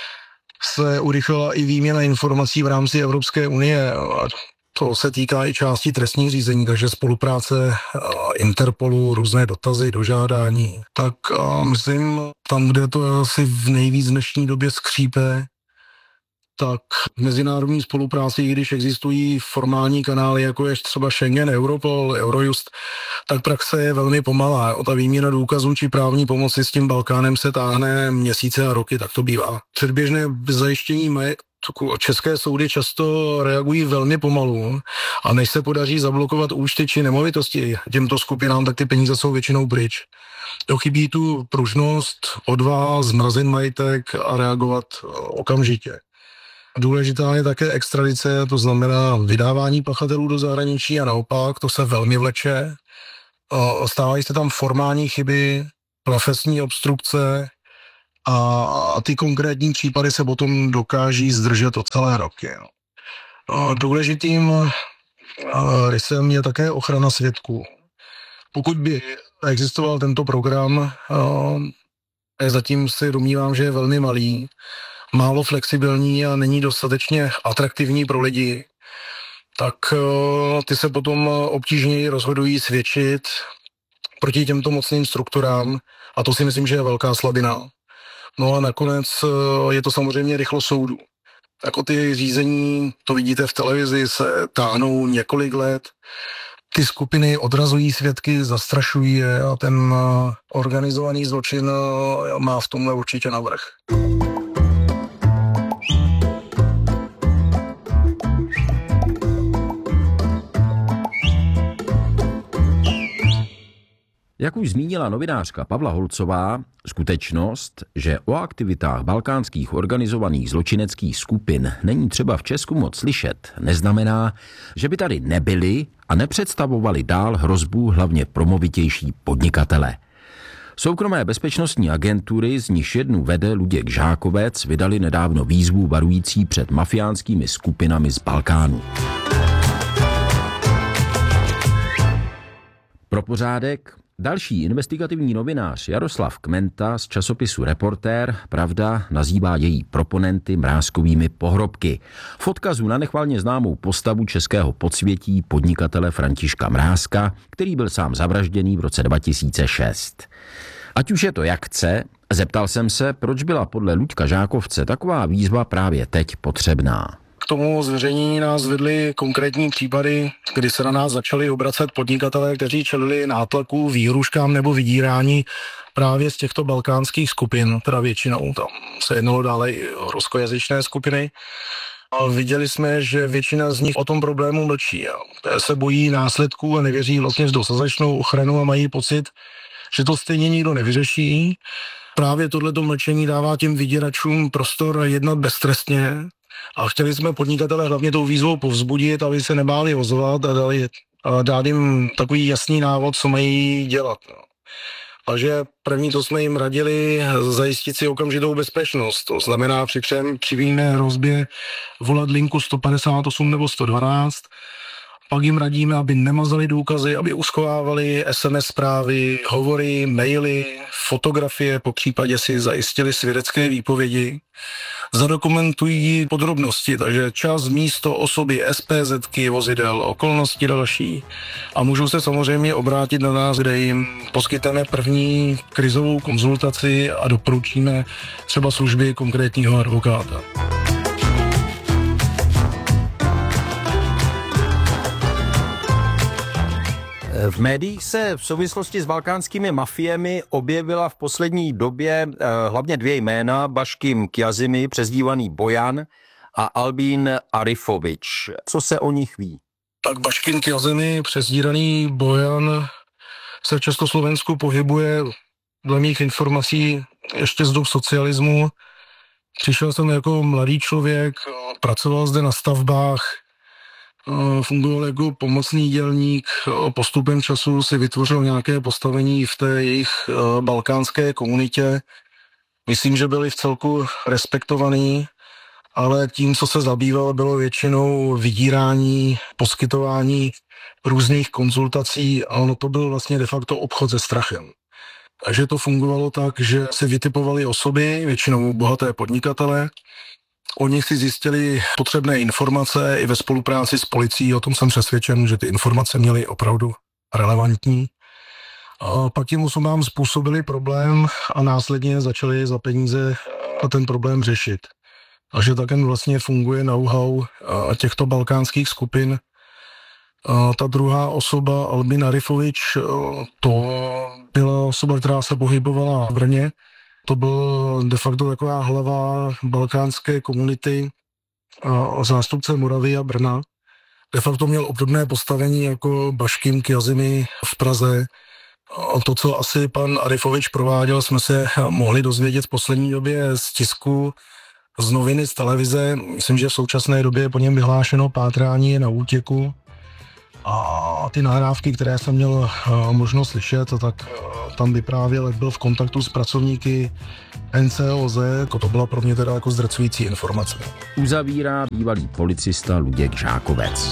[SPEAKER 5] se urychlila i výměna informací v rámci Evropské unie. To se týká i části trestních řízení, takže spolupráce Interpolu, různé dotazy, dožádání. Tak myslím, tam, kde to asi v nejvíc dnešní době skřípe, tak mezinárodní spolupráci, i když existují formální kanály, jako je třeba Schengen, Europol, Eurojust, tak praxe je velmi pomalá. O ta výměna důkazů či právní pomoci s tím Balkánem se táhne měsíce a roky, tak to bývá. Předběžné zajištění České soudy často reagují velmi pomalu a než se podaří zablokovat účty či nemovitosti těmto skupinám, tak ty peníze jsou většinou pryč. To chybí tu pružnost, odvaha, zmrazit majetek a reagovat okamžitě. Důležitá je také extradice, to znamená vydávání pachatelů do zahraničí a naopak, to se velmi vleče. Stávají se tam formální chyby, profesní obstrukce a ty konkrétní případy se potom dokáží zdržet o celé roky. Důležitým rysem je také ochrana svědků. Pokud by existoval tento program, zatím si domnívám, že je velmi malý, málo flexibilní a není dostatečně atraktivní pro lidi, tak ty se potom obtížněji rozhodují svědčit proti těmto mocným strukturám a to si myslím, že je velká slabina. No a nakonec je to samozřejmě rychlost soudu. Jako ty řízení, to vidíte v televizi, se táhnou několik let. Ty skupiny odrazují svědky, zastrašují je a ten organizovaný zločin má v tomhle určitě navrch.
[SPEAKER 3] Jak už zmínila novinářka Pavla Holcová, skutečnost, že o aktivitách balkánských organizovaných zločineckých skupin není třeba v Česku moc slyšet, neznamená, že by tady nebyli a nepředstavovali dál hrozbu hlavně pro movitější podnikatele. Soukromé bezpečnostní agentury, z nichž jednu vede Luděk Žákovec, vydali nedávno výzvu varující před mafiánskými skupinami z Balkánu. Pro pořádek další investigativní novinář Jaroslav Kmenta z časopisu Reportér, Pravda, nazývá její proponenty mrázkovými pohrobky. V odkazu na nechvalně známou postavu českého podsvětí podnikatele Františka Mrázka, který byl sám zavražděný v roce dva tisíce šest. Ať už je to jak chce, zeptal jsem se, proč byla podle Luďka Žákovce taková výzva právě teď potřebná.
[SPEAKER 5] K tomu zveřejnění nás vedly konkrétní případy, kdy se na nás začali obracet podnikatelé, kteří čelili nátlaku, výhruškám nebo vydírání právě z těchto balkánských skupin, teda většinou tam se jednalo dále i o ruskojazyčné skupiny. A viděli jsme, že většina z nich o tom problému mlčí. Se bojí následků a nevěří vlastně v dostatečnou ochranu a mají pocit, že to stejně nikdo nevyřeší. Právě tohleto mlčení dává těm vyděračům prostor jednat beztrestně. A chtěli jsme podnikatele hlavně tou výzvou povzbudit, aby se nebáli ozvat a dali, a dát jim takový jasný návod, co mají dělat. No. Takže první to jsme jim radili zajistit si okamžitou bezpečnost. To znamená při přímé hrozbě volat linku sto padesát osm nebo sto dvanáct. Pak jim radíme, aby nemazali důkazy, aby uschovávali es em es zprávy, hovory, maily, fotografie, po případě si zajistili svědecké výpovědi. Zadokumentují podrobnosti, takže čas, místo, osoby, es pé zetky, vozidel, okolnosti další. A můžou se samozřejmě obrátit na nás, kde jim poskytneme první krizovou konzultaci a doporučíme třeba služby konkrétního advokáta.
[SPEAKER 3] V médiích se v souvislosti s balkánskými mafiemi objevila v poslední době eh, hlavně dvě jména, Baškim Kjazimi, přezdívaný Bojan, a Albín Arifovič. Co se o nich ví?
[SPEAKER 5] Tak Baškim Kjazimi, přezdíraný Bojan, se v Československu pohybuje dle mých informací ještě z dob socialismu. Přišel jsem jako mladý člověk, pracoval zde na stavbách, fungoval jako pomocný dělník, postupem času si vytvořil nějaké postavení v té jejich balkánské komunitě. Myslím, že byli v celku respektovaní, ale tím, co se zabýval, bylo většinou vydírání, poskytování různých konzultací a ono to byl vlastně de facto obchod se strachem. Takže to fungovalo tak, že si vytipovali osoby, většinou bohaté podnikatele. O nich si zjistili potřebné informace i ve spolupráci s policií, o tom jsem přesvědčen, že ty informace měly opravdu relevantní. A pak tím osobám způsobili problém a následně začali za peníze a ten problém řešit. A že také vlastně funguje know-how těchto balkánských skupin. A ta druhá osoba, Albín Arifovič, to byla osoba, která se pohybovala v Brně. To byl de facto taková hlava balkánské komunity, zástupce Moravy a Brna. De facto měl obdobné postavení jako Baškim Kjazimi v Praze. A to, co asi pan Arifovič prováděl, jsme se mohli dozvědět v poslední době z tisku, z noviny, z televize. Myslím, že v současné době je po něm vyhlášeno pátrání, je na útěku. A ty nahrávky, které jsem měl možnost slyšet, tak tam vyprávěl, jak byl v kontaktu s pracovníky N C O Z. To byla pro mě teda jako zdrcující informace.
[SPEAKER 3] Uzavírá bývalý policista Luděk Žákovec.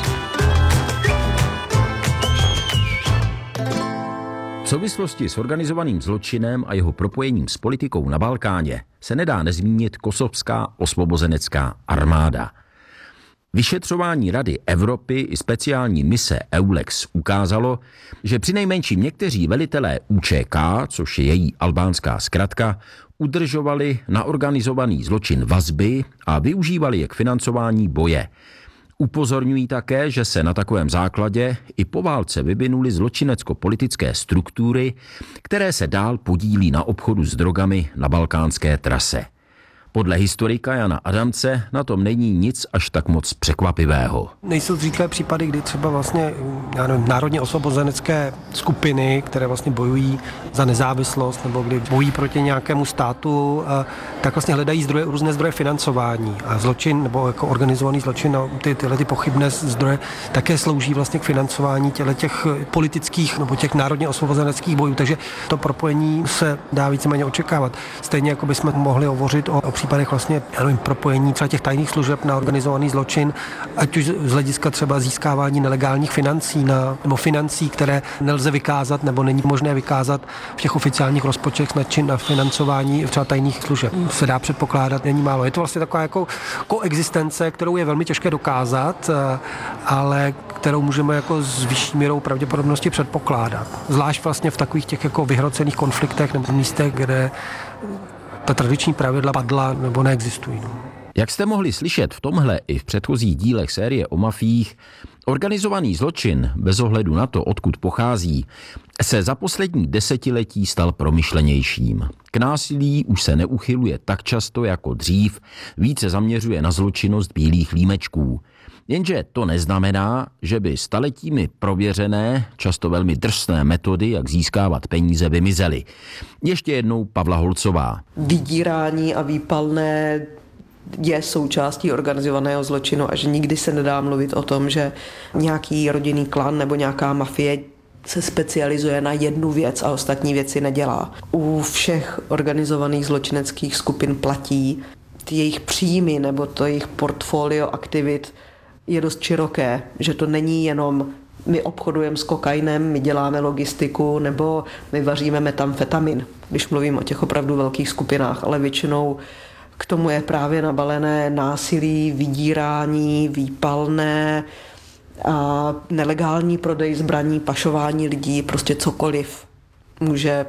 [SPEAKER 3] V souvislosti s organizovaným zločinem a jeho propojením s politikou na Balkáně se nedá nezmínit kosovská osvobozenecká armáda. Vyšetřování Rady Evropy i speciální mise EULEX ukázalo, že přinejmenším někteří velitelé U Č K, což je její albánská zkratka, udržovali na organizovaný zločin vazby a využívali je k financování boje. Upozorňují také, že se na takovém základě i po válce vyvinuly zločinecko-politické struktury, které se dál podílí na obchodu s drogami na balkánské trase. Podle historika Jana Adamce na tom není nic až tak moc překvapivého.
[SPEAKER 2] Nejsou zřídkavé případy, kdy třeba vlastně já nevím, národně osvobozenecké skupiny, které vlastně bojují za nezávislost nebo kdy bojují proti nějakému státu, tak vlastně hledají zdroje, různé zdroje financování. A zločin nebo jako organizovaný zločin, no, ty, tyhle ty pochybné zdroje také slouží vlastně k financování těch politických nebo těch národně osvobozeneckých bojů. Takže to propojení se dá víceméně očekávat. Stejně jako bychom mohli hovořit o, o případech vlastně, já nevím, propojení třeba těch tajných služeb na organizovaný zločin, ať už z hlediska třeba získávání nelegálních financí na, nebo financí, které nelze vykázat nebo není možné vykázat v těch oficiálních rozpočtech na čin na financování třeba tajných služeb. Se dá předpokládat, není málo. Je to vlastně taková jako koexistence, kterou je velmi těžké dokázat, ale kterou můžeme jako s vyšší mírou pravděpodobnosti předpokládat. Zvlášť vlastně v takových těch jako vyhrocených konfliktech nebo místech, kde ta tradiční pravidla padla nebo neexistují.
[SPEAKER 3] Jak jste mohli slyšet v tomhle i v předchozích dílech série o mafiích, organizovaný zločin, bez ohledu na to, odkud pochází, se za poslední desetiletí stal promyšlenějším. K násilí už se neuchyluje tak často jako dřív, více zaměřuje na zločinnost bílých límečků. Jenže to neznamená, že by staletími prověřené, často velmi drsné metody, jak získávat peníze, vymizely. Ještě jednou Pavla Holcová.
[SPEAKER 1] Vydírání a výpalné je součástí organizovaného zločinu a že nikdy se nedá mluvit o tom, že nějaký rodinný klan nebo nějaká mafie se specializuje na jednu věc a ostatní věci nedělá. U všech organizovaných zločineckých skupin platí, ty jejich příjmy nebo to jejich portfolio aktivit je dost široké, že to není jenom my obchodujeme s kokainem, my děláme logistiku nebo my vaříme metamfetamin, když mluvím o těch opravdu velkých skupinách, ale většinou k tomu je právě nabalené násilí, vydírání, výpalné a nelegální prodej zbraní, pašování lidí, prostě cokoliv může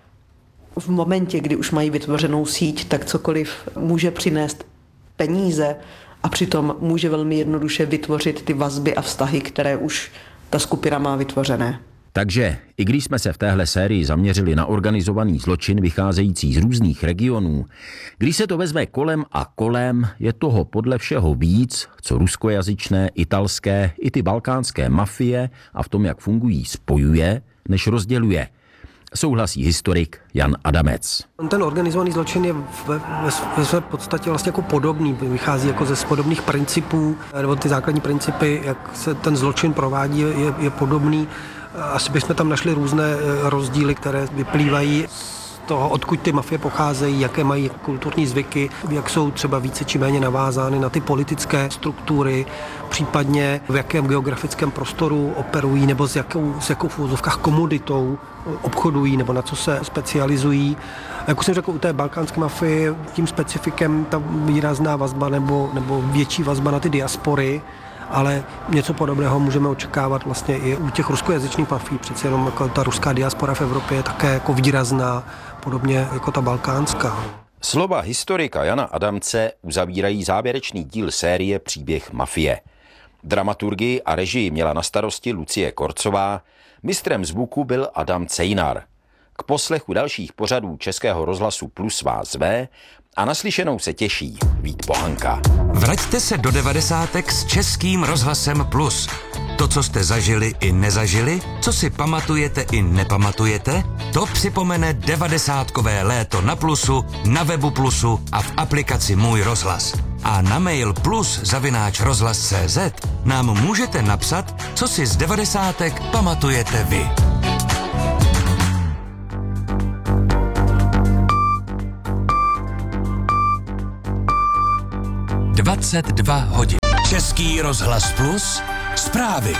[SPEAKER 1] v momentě, kdy už mají vytvořenou síť, tak cokoliv může přinést peníze a přitom může velmi jednoduše vytvořit ty vazby a vztahy, které už ta skupina má vytvořené.
[SPEAKER 3] Takže, i když jsme se v téhle sérii zaměřili na organizovaný zločin vycházející z různých regionů, když se to vezme kolem a kolem, je toho podle všeho víc, co ruskojazyčné, italské i ty balkánské mafie a v tom, jak fungují, spojuje, než rozděluje. Souhlasí historik Jan Adamec.
[SPEAKER 2] Ten organizovaný zločin je ve, ve své podstatě vlastně jako podobný, vychází jako ze podobných principů, nebo ty základní principy, jak se ten zločin provádí, je, je podobný. Asi bychom tam našli různé rozdíly, které vyplývají z toho, odkud ty mafie pocházejí, jaké mají kulturní zvyky, jak jsou třeba více či méně navázány na ty politické struktury, případně v jakém geografickém prostoru operují, nebo s jakou, s jakou v úvozovkách komoditou obchodují, nebo na co se specializují. Jak už jsem řekl, u té balkánské mafie tím specifikem ta výrazná vazba nebo, nebo větší vazba na ty diaspory, ale něco podobného můžeme očekávat vlastně i u těch ruskojazyčných mafií. Přece jenom jako ta ruská diaspora v Evropě je také jako výrazná, podobně jako ta balkánská.
[SPEAKER 3] Slova historika Jana Adamce uzavírají závěrečný díl série Příběh mafie. Dramaturgii a režii měla na starosti Lucie Korcová, mistrem zvuku byl Adam Cejnar. K poslechu dalších pořadů Českého rozhlasu Plus vás zve a naslyšenou se těší Vít Pohanka.
[SPEAKER 9] Vraťte se do devadesátek s Českým rozhlasem Plus. To, co jste zažili i nezažili, co si pamatujete i nepamatujete, to připomene devadesátkové léto na Plusu, na webu Plusu a v aplikaci Můj rozhlas. A na mail plus zavináč rozhlas tečka cé zet nám můžete napsat, co si z devadesátek pamatujete vy. dvacet dva hodin. Český rozhlas Plus. Zprávy.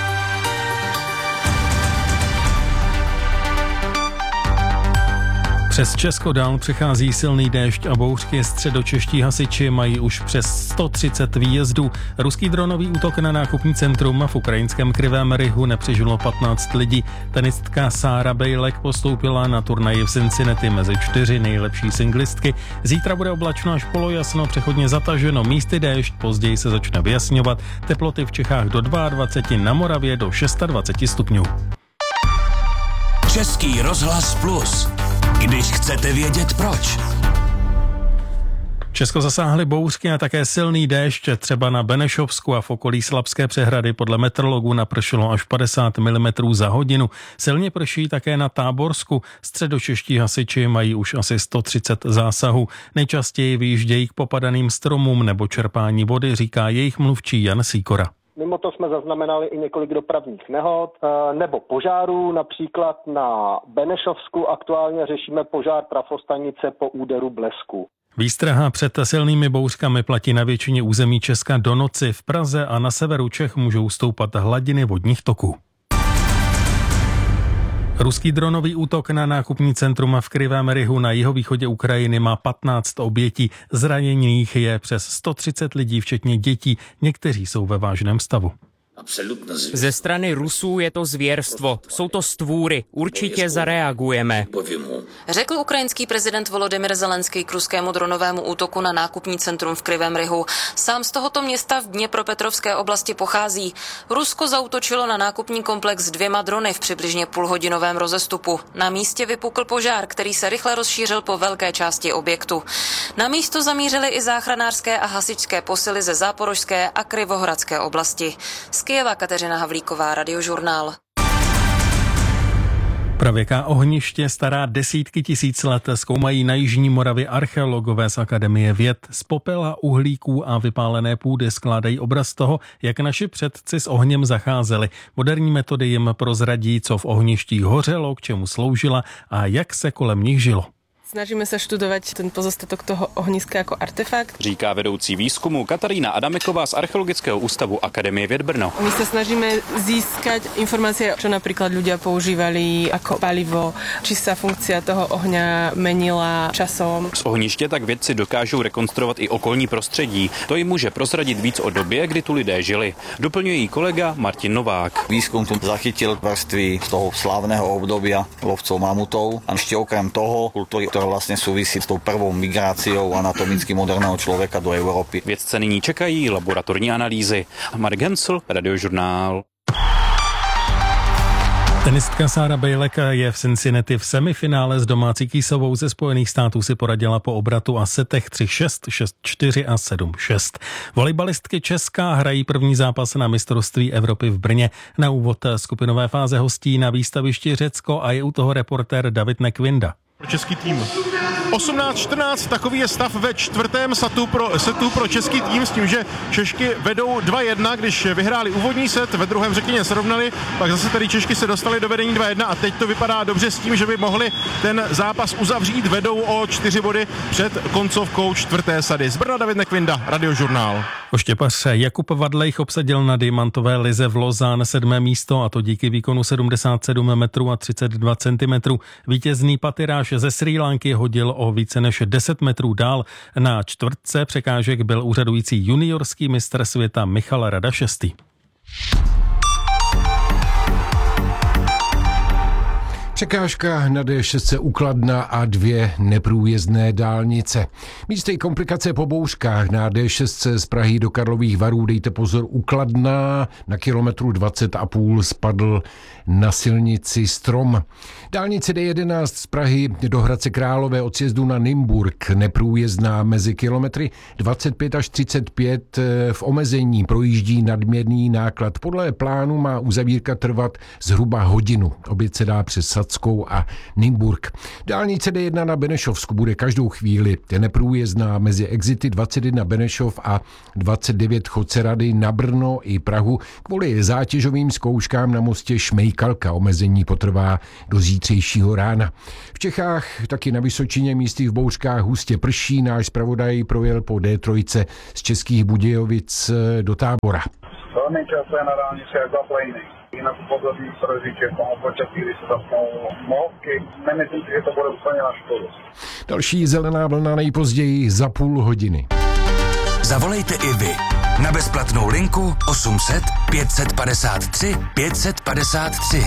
[SPEAKER 10] Přes Česko dál přichází silný déšť a bouřky. Středočeští hasiči mají už přes sto třicet výjezdů. Ruský dronový útok na nákupní centrum v ukrajinském Krivém Rihu nepřežilo patnáct lidí. Tenistka Sára Bejlek postoupila na turnaji v Cincinnati mezi čtyři nejlepší singlistky. Zítra bude oblačno až polojasno, přechodně zataženo, místy déšť, později se začne vyjasňovat. Teploty v Čechách do dvacet dva, na Moravě do dvacet šest stupňů.
[SPEAKER 9] Český rozhlas Plus. Když chcete vědět proč.
[SPEAKER 10] Česko zasáhly bouřky a také silný déšť, třeba na Benešovsku a v okolí Slabské přehrady podle meteorologů napršelo až padesát milimetrů za hodinu. Silně prší také na Táborsku. Středočeští hasiči mají už asi sto třicet zásahů. Nejčastěji vyjíždějí k popadaným stromům nebo čerpání vody, říká jejich mluvčí Jan Sýkora.
[SPEAKER 11] Mimo to jsme zaznamenali i několik dopravních nehod nebo požárů, například na Benešovsku aktuálně řešíme požár trafostanice po úderu blesku.
[SPEAKER 10] Výstraha před silnými bouřkami platí na většině území Česka do noci. V Praze a na severu Čech můžou stoupat hladiny vodních toků. Ruský dronový útok na nákupní centrum v Krivém Rihu na jihovýchodě Ukrajiny má patnáct obětí. Zraněných je přes sto třicet lidí, včetně dětí. Někteří jsou ve vážném stavu.
[SPEAKER 12] Ze strany Rusů je to zvěrstvo. Jsou to stvůry. Určitě zareagujeme.
[SPEAKER 13] Řekl ukrajinský prezident Volodymyr Zelenský k ruskému dronovému útoku na nákupní centrum v Krivém Rihu. Sám z tohoto města v Dněpropetrovské oblasti pochází. Rusko zaútočilo na nákupní komplex s dvěma drony v přibližně půlhodinovém rozestupu. Na místě vypukl požár, který se rychle rozšířil po velké části objektu. Na místo zamířily i záchranářské a hasičské posily ze Záporožské a Krivohradské oblasti. Z Kyjeva Kateřina Havlíková, Radiožurnál.
[SPEAKER 10] Pravěká ohniště stará desítky tisíc let zkoumají na jižní Moravě archeologové z Akademie věd. Z popela, uhlíků a vypálené půdy skládají obraz toho, jak naši předci s ohněm zacházeli. Moderní metody jim prozradí, co v ohništích hořelo, k čemu sloužila a jak se kolem nich žilo.
[SPEAKER 14] Snažíme se študovat ten pozostatok toho ohniska jako artefakt.
[SPEAKER 15] Říká vedoucí výzkumu Katarína Adameková z Archeologického ústavu Akademie věd Brno.
[SPEAKER 14] My sa snažíme získať informácie, čo napríklad ľudia používali ako palivo, či sa funkcia toho ohňa menila časom.
[SPEAKER 15] Z ohniště tak vědci dokážou rekonstruovat i okolní prostředí. To jim může prozradit víc o době, kdy tu lidé žili. Doplňuje jí kolega Martin Novák.
[SPEAKER 16] Výzkum tu zachytil vrstvy z toho slávneho obdobia lovcov mamutov a ešte okrem toho kultúry, ktorá vlastne súvisí s tou prvou migráciou anatomicky moderného člověka do Evropy.
[SPEAKER 15] Vědce nyní čekají laboratorní analýzy. Marek Hensl, Radiožurnál.
[SPEAKER 10] Tenistka Sára Bejlek je v Cincinnati v semifinále s domácí Kýsovou ze Spojených států si poradila po obratu a setech tři šest, šest čtyři a sedm šest. Volejbalistky Česka hrají první zápas na mistrovství Evropy v Brně. Na úvod skupinové fáze hostí na výstavišti Řecko a je u toho reportér David Nekvinda.
[SPEAKER 17] Pro český tým. osmnáct čtrnáct, takový je stav ve čtvrtém setu pro, setu pro český tým s tím, že Češky vedou dva jedna, když vyhráli úvodní set, ve druhém řekněně srovnali, pak zase tady Češky se dostali do vedení dva jedna a teď to vypadá dobře s tím, že by mohli ten zápas uzavřít, vedou o čtyři body před koncovkou čtvrté sady. Z Brna David Nekvinda, Radiožurnál.
[SPEAKER 10] Oštěpař Jakub Vadlejch obsadil na diamantové lize v Lausanne sedmé místo a to díky výkonu sedmdesát sedm metrů a třicet dva centimetrů. Vítězný patyráž ze Srí Lanky hodil o více než deset metrů dál. Na čtvrtce překážek byl úřadující juniorský mistr světa Michal Radašestý.
[SPEAKER 18] Překážka na D šest u Kladna a dvě neprůjezdné dálnice. Místy komplikace po bouřkách na D šest z Prahy do Karlových Varů, dejte pozor, u Kladna na kilometru dvacet a půl spadl na silnici strom. Dálnice D jedenáct z Prahy do Hradce Králové od sjezdu na Nymburk neprůjezdná mezi kilometry dvacet pět až třicet pět, v omezení projíždí nadměrný náklad. Podle plánu má uzavírka trvat zhruba hodinu. Oběd se dá přes Sadskou a Nymburk. Dálnice D jedna na Benešovsku bude každou chvíli neprůjezdná mezi exity dvacet jedna Benešov a dvacet devět Chodcerady na Brno i Prahu kvůli zátěžovým zkouškám na mostě Šmejkalka. Omezení potrvá do zítřejšího rána. V Čechách taky na Vysočině místy v bouřkách hustě prší. Náš zpravodaj projel po D tři z Českých Budějovic do Tábora.
[SPEAKER 19] Velmi často je na dálnici jak zaplejný. Jinak upozorním srožitě, tomu počasí, když se zapnou mlhovky. Nemyslím si, že to bude úplně na škodu.
[SPEAKER 18] Další zelená vlna nejpozději za půl hodiny.
[SPEAKER 9] Zavolejte i vy na bezplatnou linku osm set pět set padesát tři pět set padesát tři.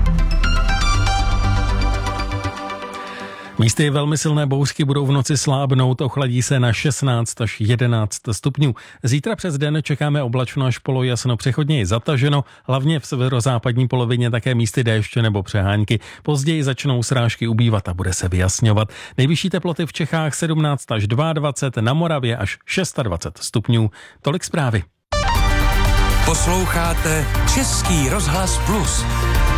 [SPEAKER 10] Místy velmi silné bouřky budou v noci slábnout, ochladí se na šestnáct až jedenáct stupňů. Zítra přes den čekáme oblačno až polojasno, přechodně zataženo, hlavně v severozápadní polovině také místy déšť nebo přehánky. Později začnou srážky ubývat a bude se vyjasňovat. Nejvyšší teploty v Čechách sedmnáct až dvacet dva, na Moravě až dvacet šest stupňů. Tolik zprávy.
[SPEAKER 9] Posloucháte Český rozhlas Plus.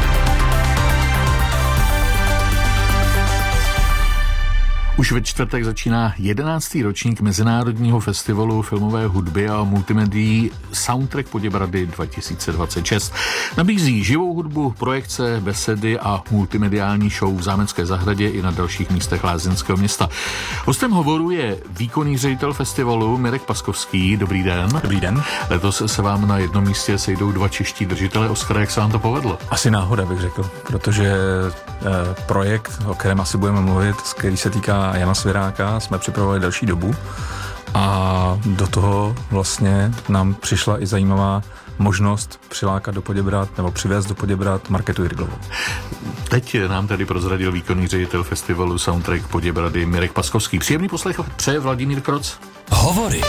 [SPEAKER 20] Už ve čtvrtek začíná jedenáctý ročník Mezinárodního festivalu filmové hudby a multimedií Soundtrack Poděbrady dva tisíce dvacet šest. Nabízí živou hudbu, projekce, besedy a multimediální show v Zámecké zahradě i na dalších místech lázeňského města. Hostem hovoru je výkonný ředitel festivalu Mirek Paskovský. Dobrý den.
[SPEAKER 21] Dobrý den.
[SPEAKER 20] Letos se vám na jednom místě sejdou dva čeští držitele Oscara. Jak se vám to povedlo?
[SPEAKER 21] Asi náhoda, bych řekl, protože eh, projekt, o kterém asi budeme mluvit, který se týká Jana Svěráka, jsme připravovali další dobu a do toho vlastně nám přišla i zajímavá možnost přilákat do Poděbrad nebo přivést do Poděbrad Markétu Jirglovou.
[SPEAKER 20] Teď nám tady prozradil výkonný ředitel festivalu Soundtrack Poděbrady Mirek Paskovský. Příjemný poslech přeje Vladimír Kroc.
[SPEAKER 9] Hovory.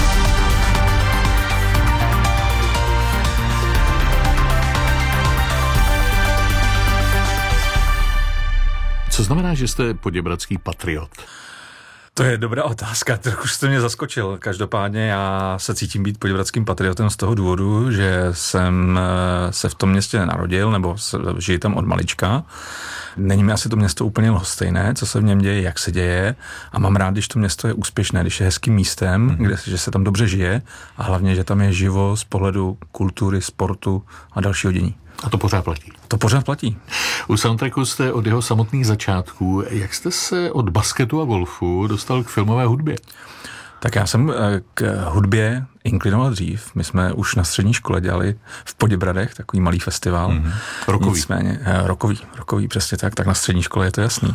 [SPEAKER 20] Co znamená, že jste poděbradský patriot?
[SPEAKER 21] To je dobrá otázka, trochu jste mě zaskočil. Každopádně já se cítím být poděbradským patriotem z toho důvodu, že jsem se v tom městě narodil, nebo žiji tam od malička. Není mi asi to město úplně lhostejné, co se v něm děje, jak se děje, a mám rád, když to město je úspěšné, když je hezkým místem, mm-hmm. kde, že se tam dobře žije a hlavně, že tam je živo z pohledu kultury, sportu a dalšího dění.
[SPEAKER 20] A to pořád platí.
[SPEAKER 21] To pořád platí.
[SPEAKER 20] U soundtracku jste od jeho samotných začátků. Jak jste se od basketu a golfu dostal k filmové hudbě?
[SPEAKER 21] Tak já jsem k hudbě inklinoval dřív. My jsme už na střední škole dělali v Poděbradech takový malý festival. Mm-hmm.
[SPEAKER 20] Rokový.
[SPEAKER 21] Nicméně, rokový, rokový, přesně tak, tak na střední škole je to jasný.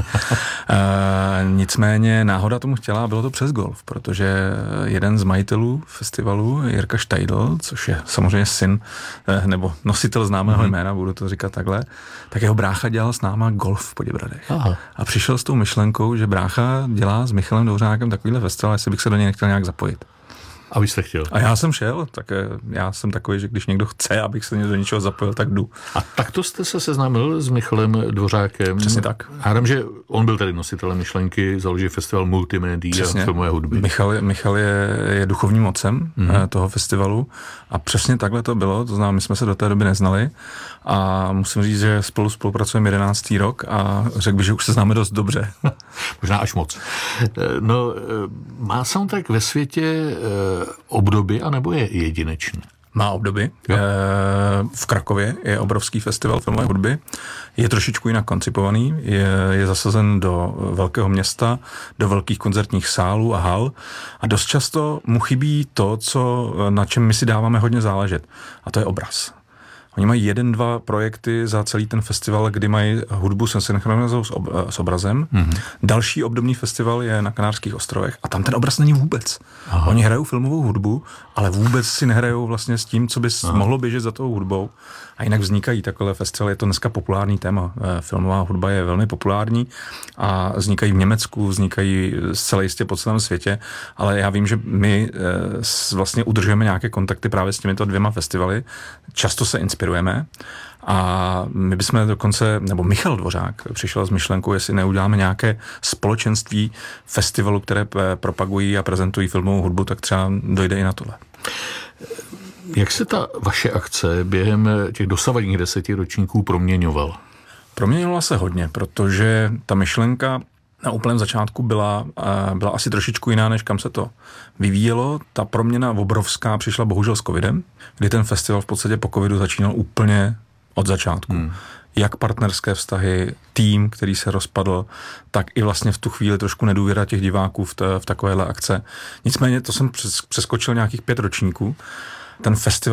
[SPEAKER 21] e, nicméně náhoda tomu chtěla a bylo to přes golf, protože jeden z majitelů festivalu, Jirka Štajdl, což je samozřejmě syn nebo nositel známého mm-hmm. jména, budu to říkat takhle, tak jeho brácha dělal s náma golf v Poděbradech. Aha. A přišel s tou myšlenkou, že brácha dělá s Michalem Douřákem takovýhle festival, jestli bych se do něj nechtěl nějak zapojit.
[SPEAKER 20] A vy jste chtěl?
[SPEAKER 21] A já jsem šel, tak já jsem takový, že když někdo chce, abych se do něčeho zapojil, tak jdu.
[SPEAKER 20] A takto jste se seznámil s Michalem Dvořákem?
[SPEAKER 21] Přesně tak.
[SPEAKER 20] A vím, že on byl tady nositelem myšlenky založit festival multimédií a filmové hudby.
[SPEAKER 21] Michal, Michal je, je duchovním otcem mm-hmm. toho festivalu a přesně takhle to bylo, to znamená, my jsme se do té doby neznali a musím říct, že spolu spolupracujeme jedenáctý rok a řekl bych, že už se známe dost dobře.
[SPEAKER 20] Možná až moc. No, má soundtrack ve světě obdoby, anebo je jedinečný?
[SPEAKER 21] Má obdoby. V Krakově je obrovský festival filmové hudby. Je trošičku jinak koncipovaný. Je, je zasazen do velkého města, do velkých koncertních sálů a hal. A dost často mu chybí to, co, na čem my si dáváme hodně záležet. A to je obraz. Oni mají jeden, dva projekty za celý ten festival, kdy mají hudbu se synchronizou s, ob, s obrazem. Mm-hmm. Další obdobný festival je na Kanárských ostrovech a tam ten obraz není vůbec. Aha. Oni hrajou filmovou hudbu, ale vůbec si nehrajou vlastně s tím, co by Aha. mohlo běžet za tou hudbou. A jinak vznikají takové festivaly, je to dneska populární téma. Filmová hudba je velmi populární a vznikají v Německu, vznikají zcela jistě po celém světě, ale já vím, že my vlastně udržujeme nějaké kontakty právě s těmito dvěma festivaly. Často se inspirujeme a my bychom dokonce, nebo Michal Dvořák přišel s myšlenkou, jestli neuděláme nějaké společenství festivalu, které propagují a prezentují filmovou hudbu, tak třeba dojde i na tohle.
[SPEAKER 20] Jak se ta vaše akce během těch dosavadních deseti ročníků proměňovala?
[SPEAKER 21] Proměnila se hodně, protože ta myšlenka na úplném začátku byla, byla asi trošičku jiná, než kam se to vyvíjelo. Ta proměna obrovská přišla bohužel s covidem, kdy ten festival v podstatě po covidu začínal úplně od začátku. Hmm. Jak partnerské vztahy, tým, který se rozpadl, tak i vlastně v tu chvíli trošku nedůvěra těch diváků v, t- v takovéhle akce. Nicméně to jsem přes- přeskočil nějakých pět ročníků. Ten festival